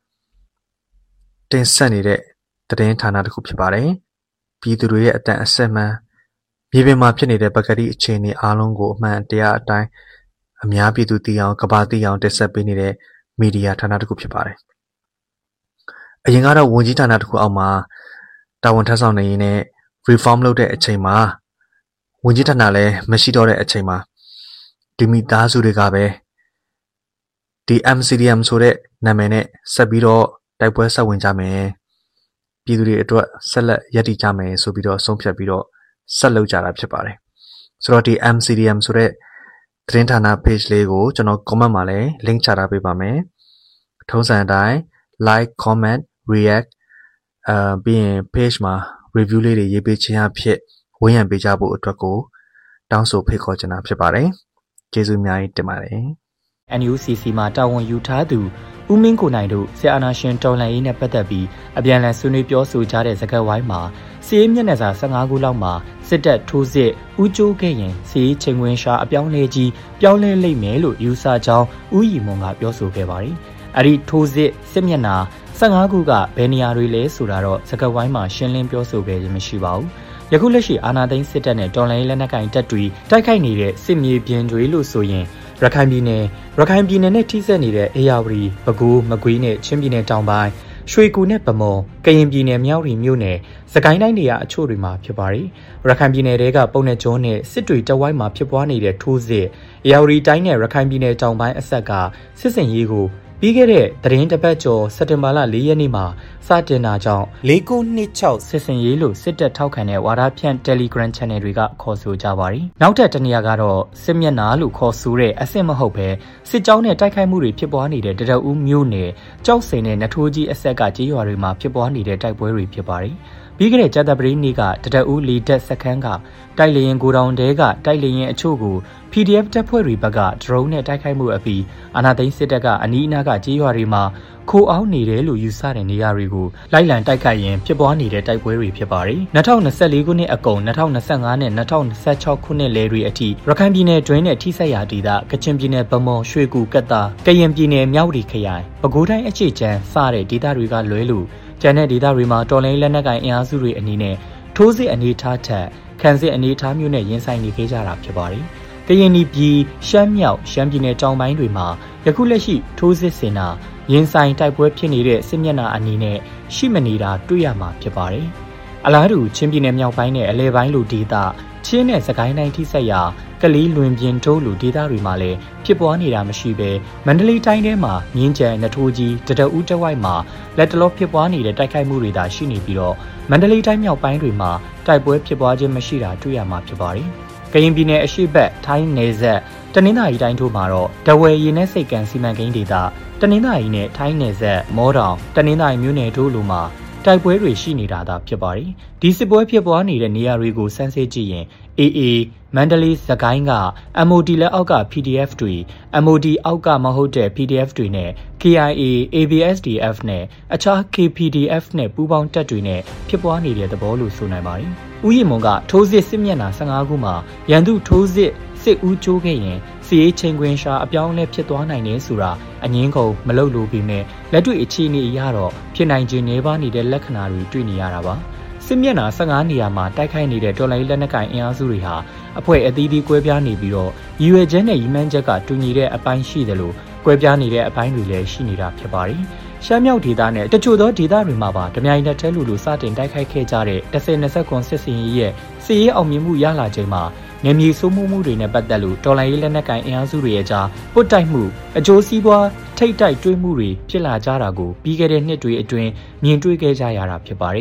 Speaker 7: တင်ဆက်နေတဲ့သတင်းဌာနတစ်ခုဖြစ်ပါတယ်ပြည်သူတွေရဲ့အတန်အဆက်မှန်မြေပြင်မှာဖြစ်နေတဲ့ပကတိအခြေအနေအားလုံးကိုအမှန်တရားအတိုင်းအများပြည်သူသိအောင်ကမ္ဘာသိအောင်တင်ဆက်ပေးနေတဲ့မီဒီယာဌာနတစ်ခုဖြစ်ပါတယ်အရင်ကတော့ဝန်ကြီးဌာနတစ်ခုအောက်မှာတာဝန်ထမ်းဆောင်နေရင်းနဲ့ reform လုပ်တဲ့အချိန်မှာဝန်ကြီးဌာနလည်းမရှိတော့တဲ့အချိန်မှာဒီမိသားစုတွေကပဲဒီ M စီ ဒီ အမ် ဆိုတဲ့နာမည်နဲ့ဆက်ပြီးတော့တိုက်ပွဲဆက်ဝင်ကြမယ်ပြည်သူတွေအတွက်ဆက်လက်ရည်တည်ကြမယ်ဆိုပြီးတော့ဆုံးဖြတ်ပြီးတော့ဆက်လုပ်ကြတာဖြစ်ပါတယ်ဆိုတော့ဒီ M စီ ဒီ အမ် ဆိုတဲ့သတင်းဌာန page လေးကိုကျွန်တော် comment မှာလည်း link ချထားပေးပါမယ်ထုံးစံအတိုင်း like comment react အာပြီးရင် page မှာ review လေးတွေရေးပေးခြင်းအဖြစ်ဝန်းရံပေးကြဖို့အတွက်ကိုတောင်းဆိုဖိတ်ခေါ်ချင်တာဖြစ်ပါတယ်ကျေးဇူးအများကြီးတင်ပါတယ်
Speaker 4: အန် ယူ စီ စီ မှာတာဝန်ယူထားသူဦးမင်းကိုနိုင်တို့ဆီအာနာရှင်တော်လှန်ရေးနဲ့ပတ်သက်ပြီးအပြန်အလှန်ဆွေးနွေးပြောဆိုကြတဲ့စကားဝိုင်းမှာစီရေးမျက်နှာစာ၁၅ခုလောက်မှာစစ်တပ်ထိုးစစ်ဦးကျိုးခဲ့ရင်စီရေးချိန်ဝင်ရှာအပြောင်းလဲကြီးပြောင်းလဲလိမ့်မယ်လို့ယူဆကြောင်းဦးရီမွန်ကပြောဆိုခဲ့ပါတယ်။အဲ့ဒီထိုးစစ်စစ်မျက်နှာ၁၅ခုကဘယ်နေရာတွေလဲဆိုတာတော့စကားဝိုင်းမှာရှင်းလင်းပြောဆိုခဲ့ခြင်းမရှိပါဘူး။ယခုလက်ရှိအာဏာသိမ်းစစ်တပ်နဲ့တော်လှန်ရေးလက်နက်ကိုင်တပ်တွေတိုက်ခိုက်နေတဲ့စစ်မြေပြင်တွေလို့ဆိုရင်ရခိုင်ပြည်နယ်ရခိုင်ပြည်နယ်နဲ့ထိစပ်နေတဲ့အေရဝတီပဲခူးမကွေးနဲ့ချင်းပြည်နယ်တောင်ပိုင်းရွှေကူနဲ့ဗမော်ကရင်ပြည်နယ်မြောက်ရီမြို့နယ်စကိုင်းတိုင်းနေရာအချို့တွေမှာဖြစ်ပါတယ်ရခိုင်ပြည်နယ်တွေကပုံနဲ့ကျုံးနဲ့စစ်တွေတဝိုင်းမှာဖြစ်ပွားနေတဲ့ထိုးစစ်အေရဝတီတိုင်းနဲ့ရခိုင်ပြည်နယ်တောင်ပိုင်းအဆက်ကစစ်စင်ရေးကိုပြီးခဲ့တဲ့သတင်းတစ်ပတ်ကျော်စက်တင်ဘာလ၄ရက်နေ့မှာစတင်တာကြောင့်၄၉၂၆စစ်စင်ရေးလို့စစ်တပ်ထောက်ခံတဲ့ဝါဒဖြန့် Telegram Channel တွေကခေါ်ဆိုကြပါတယ်။နောက်ထပ်တနေရာကတော့စစ်မျက်နှာလို့ခေါ်ဆိုတဲ့အဆင့်မဟုတ်ပဲစစ်ကြောင်းနဲ့တိုက်ခိုက်မှုတွေဖြစ်ပွားနေတဲ့တရအူးမြို့နယ်ကြောက်စိန်နဲ့နထိုးကြီးအဆက်ကကြေးရွာတွေမှာဖြစ်ပွားနေတဲ့တိုက်ပွဲတွေဖြစ်ပါတယ်။ပြီးခဲ့တဲ့ကြာသပတေးနေ့ကတရအူးလီတက်စခန်းကတိုက်လေရင်ကိုတောင်တဲကတိုက်လေရင်အချို့ကို ပီ ဒီ အက်ဖ် တပ်ဖွဲ့တွေဘက်က drone နဲ့တိုက်ခိုက်မှုအပြီးအာဏာသိမ်းစစ်တပ်ကအနီးအနားကကြေးရွာတွေမှာခိုးအောင်နေတယ်လို့ယူဆတဲ့နေရာတွေကိုလိုက်လံတိုက်ခိုက်ရင်ဖြစ်ပွားနေတဲ့တိုက်ပွဲတွေဖြစ်ပါတယ်။၂၀၂၄ခုနှစ်အကုန်၂၀၂၅နဲ့၂၀၂၆ခုနှစ်လယ်တွေအထိရခိုင်ပြည်နယ်တွင်းနဲ့ထိစပ်ရာဒေသကချင်ပြည်နယ်ဗမော်ရွှေကူကတ်တာကရင်ပြည်နယ်မြောက်ရီခရိုင်ပဲခူးတိုင်းအခြေချမ်းစတဲ့ဒေသတွေကလွဲလို့ကျန်တဲ့ဒေသတွေမှာတော်လိုင်းလက်နက်ကိုင်အင်အားစုတွေအနေနဲ့ထိုးစစ်အနေထားထက်ခံစစ်အနေထားမျိုးနဲ့ရင်ဆိုင်နေခဲ့ကြတာဖြစ်ပါတယ်။ကရင်ပြည်ရှမ်းမြောက်ရှမ်းပြည်နယ်တောင်ပိုင်းတွေမှာယခုလက်ရှိထိုးစစ်ဆင်တာရင်ဆိုင်တိုက်ပွဲဖြစ်နေတဲ့စစ်မျက်နှာအနေနဲ့ရှိမနေတာတွေ့ရမှာဖြစ်ပါတယ်။အလားတူချင်းပြည်နယ်မြောက်ပိုင်းနဲ့အလဲပိုင်းလိုဒေသချင်းနဲ့စကိုင်းတိုင်းထိစပ်ရာကလေးလွင်ပြင်တိုးလိုဒေသတွေမှာလည်းဖြစ်ပွားနေတာမရှိပဲမန္တလေးတိုင်းထဲမှာမြင်းကြံနထိုးကြီးတတအူးတဝိုက်မှာလက်တလောဖြစ်ပွားနေတဲ့တိုက်ခိုက်မှုတွေသာရှိနေပြီးတော့မန္တလေးတိုင်းမြောက်ပိုင်းတွေမှာတိုက်ပွဲဖြစ်ပွားခြင်းမရှိတာတွေ့ရမှာဖြစ်ပါတယ်။ကရင်ပြည်နယ်အရှေ့ဘက်ထိုင်းနယ်စပ်တနင်္သာရီတိုင်းတို့မှာတော့တဝယ်ရေနက်စိတ်ကန်စီမံကိန်းဒေသတနင်္သာရီနဲ့ထိုင်းနယ်စပ်မောတောင်တနင်္သာရီမြို့နယ်တို့လိုမှာတိုက်ပွဲတွေရှိနေတာသာဖြစ်ပါတယ်။ဒီစစ်ပွဲဖြစ်ပွားနေတဲ့နေရာတွေကိုစမ်းစစ်ကြည့်ရင် အေအေ မန္တလေးစကိုင်းက အမ် အို တီ လက်အောက်က ပီ ဒီ အက်ဖ် တွေ အမ် အို တီ အောက်ကမဟုတ်တဲ့ ပီ ဒီ အက်ဖ် တွေနဲ့ ကေ အိုင် အေ အေ ဘီ အက်စ် ဒီ အက်ဖ် နဲ့အခြား ကေ ပီ ဒီ အက်ဖ် နဲ့ပူးပေါင်းတပ်တွေနဲ့ဖြစ်ပွားနေတဲ့သဘောလို့ဆိုနိုင်ပါတယ်။ဦးရီမွန်ကထိုးစစ်စစ်မျက်နှာ၁၅ခုမှာရန်သူထိုးစစ်စစ်ဦးကျိုးခဲ့ရင်စီရေးချိန်ခွင်ရှာအပြောင်းလဲဖြစ်သွားနိုင်တယ်ဆိုတာအငင်းကုန်မလုပ်လို့ပြီးမဲ့လက်တွေ့အခြေအနေအရတော့ဖြစ်နိုင်ခြင်းနေပါနေတဲ့လက္ခဏာတွေတွေ့နေရတာပါစစ်မျက်နှာ၁၅နေရာမှာတိုက်ခိုက်နေတဲ့တော်လိုင်းလက်နက်ကိုင်အင်အားစုတွေဟာအဖွဲ့အသီးသီးကွဲပြားနေပြီးတော့ရည်ရွယ်ချက်နဲ့ရည်မှန်းချက်ကတူညီတဲ့အပိုင်းရှိတယ်လို့ကွဲပြားနေတဲ့အပိုင်းတွေလည်းရှိနေတာဖြစ်ပါတယ်ရှမ်းမြောက်ဒေသနဲ့တချို့သောဒေသတွေမှာပါဓမြိုင်လက်ထဲလူလူစတင်တိုက်ခိုက်ခဲ့ကြတဲ့တစ်ဆယ်နှစ်ဆက်ကွန်စစ်စင်ရေးရဲ့စစ်ရေးအောင်မြင်မှုရလာချိန်မှာနေမြေစိုးမိုးမှုတွေနဲ့ပတ်သက်လို့တော်လိုင်းရေးလက်နက်ကိုင်အင်အားစုတွေရဲ့ကြားပုတ်တိုက်မှုအကျိုးစီးပွားထိတ်တိုက်တွေးမှုတွေဖြစ်လာကြတာကိုပြီးခဲ့တဲ့နှစ်တွေအတွင်းမြင်တွေ့ခဲ့ကြရတာဖြစ်ပါတယ်။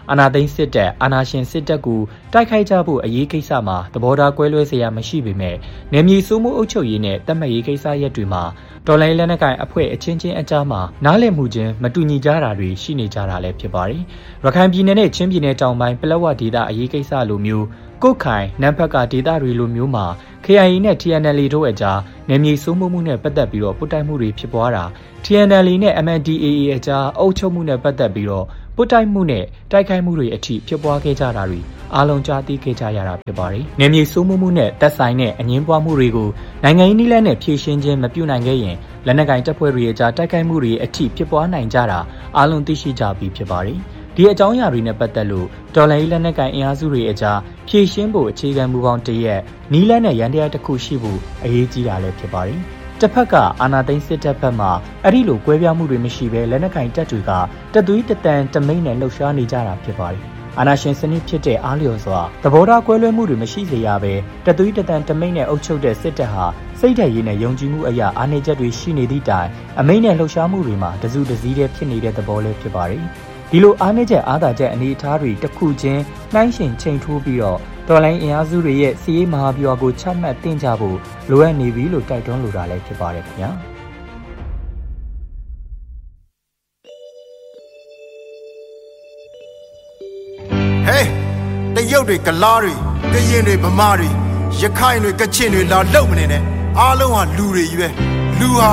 Speaker 4: အာဏာသိမ်းစစ်တပ်အာဏာရှင်စစ်တပ်ကိုတိုက်ခိုက်ကြဖို့အရေးကိစ္စမှာသဘောထားကွဲလွဲစရာမရှိပေမဲ့နယ်မြေစိုးမိုးအုပ်ချုပ်ရေးနဲ့တပ်မတ်ရေးကိစ္စရပ်တွေမှာတော်လိုင်းလက်နက်ကိုင်အဖွဲ့အချင်းချင်းအကြားမှာနားလည်မှုချင်းမတူညီကြတာတွေရှိနေကြတာလည်းဖြစ်ပါတယ်။ရခိုင်ပြည်နယ်နဲ့ချင်းပြည်နယ်တောင်ပိုင်းပလက်ဝဒေသအရေးကိစ္စလိုမျိုးကုတ်ခိုင်နမ်ဖက်ကဒေသတွေလိုမျိုးမှာ K I A နဲ့ T N L A တို့အကြားနယ်မြေစိုးမိုးမှုနဲ့ပတ်သက်ပြီးတော့ပုတ်တိုက်မှုတွေဖြစ်ပွားတာ T N L A နဲ့ M N D A A အကြားအုပ်ချုပ်မှုနဲ့ပတ်သက်ပြီးတော့ပုတ်တိုက်မှုနဲ့တိုက်ခိုက်မှုတွေအထိဖြစ်ပွားခဲ့ကြတာတွေအားလုံးကြားသိခဲ့ကြရတာဖြစ်ပါတယ်။နယ်မြေစိုးမိုးမှုနဲ့သက်ဆိုင်တဲ့အငင်းပွားမှုတွေကိုနိုင်ငံရေးနည်းလမ်းနဲ့ဖြေရှင်းခြင်းမပြုနိုင်ခဲ့ရင်လက်နက်ကိုင်တပ်ဖွဲ့တွေအကြားတိုက်ခိုက်မှုတွေအထိဖြစ်ပွားနိုင်ကြတာအားလုံးသိရှိကြပြီးဖြစ်ပါတယ်။ဒီအကြောင်းအရာတွေနဲ့ပတ်သက်လို့တော်လှန်ရေးလက်နက်ကိုင်အင်အားစုတွေအကြားဖြည့်ရှင်းဖို့အခြေခံမူပေါင်းတရက်နီးလန်းနဲ့ရန်တရားတစ်ခုရှိဖို့အရေးကြီးတာလည်းဖြစ်ပါတယ်။တစ်ဖက်ကအာဏာသိမ်းစစ်တပ်ဘက်မှအဲ့ဒီလိုကွဲပြားမှုတွေမရှိဘဲလက်နက်ကိုင်တပ်တွေကတသွေးတတန်တမိတ်နဲ့လှုပ်ရှားနေကြတာဖြစ်ပါတယ်။အာဏာရှင်စနစ်ဖြစ်တဲ့အားလျော်စွာသဘောထားကွဲလွဲမှုတွေမရှိစေရဘဲတသွေးတတန်တမိတ်နဲ့အုပ်ချုပ်တဲ့စစ်တပ်ဟာစိတ်ဓာတ်ရည်နဲ့ယုံကြည်မှုအရာအားနည်းချက်တွေရှိနေသည့်တိုင်အမိတ်နဲ့လှုပ်ရှားမှုတွေမှာတစုတစည်းတည်းဖြစ်နေတဲ့သဘောလည်းဖြစ်ပါတယ်။ဒီလိုအားနည်းချက်အားသာချက်အနေအထားတွေတစ်ခုချင်းနှိုင်းယှဉ်ချိန်ထိုးပြီးတော့တော်လိုင်းအင်အားစုတွေရဲ့စီးရေးမဟာဗျူဟာကိုချမှတ်တင်ကြဖို့လိုအပ်နေပြီလို့တိုက်တွန်းလိုတာလည်းဖြစ်ပါတယ်ခင်ဗျာ
Speaker 8: ဟေးတရုတ်တွေကလားတွေကရင်တွေဗမာတွေရခိုင်တွေကချင်တွေလာလုံမနေနဲ့အားလုံးဟာလူတွေကြီးပဲလူဟာ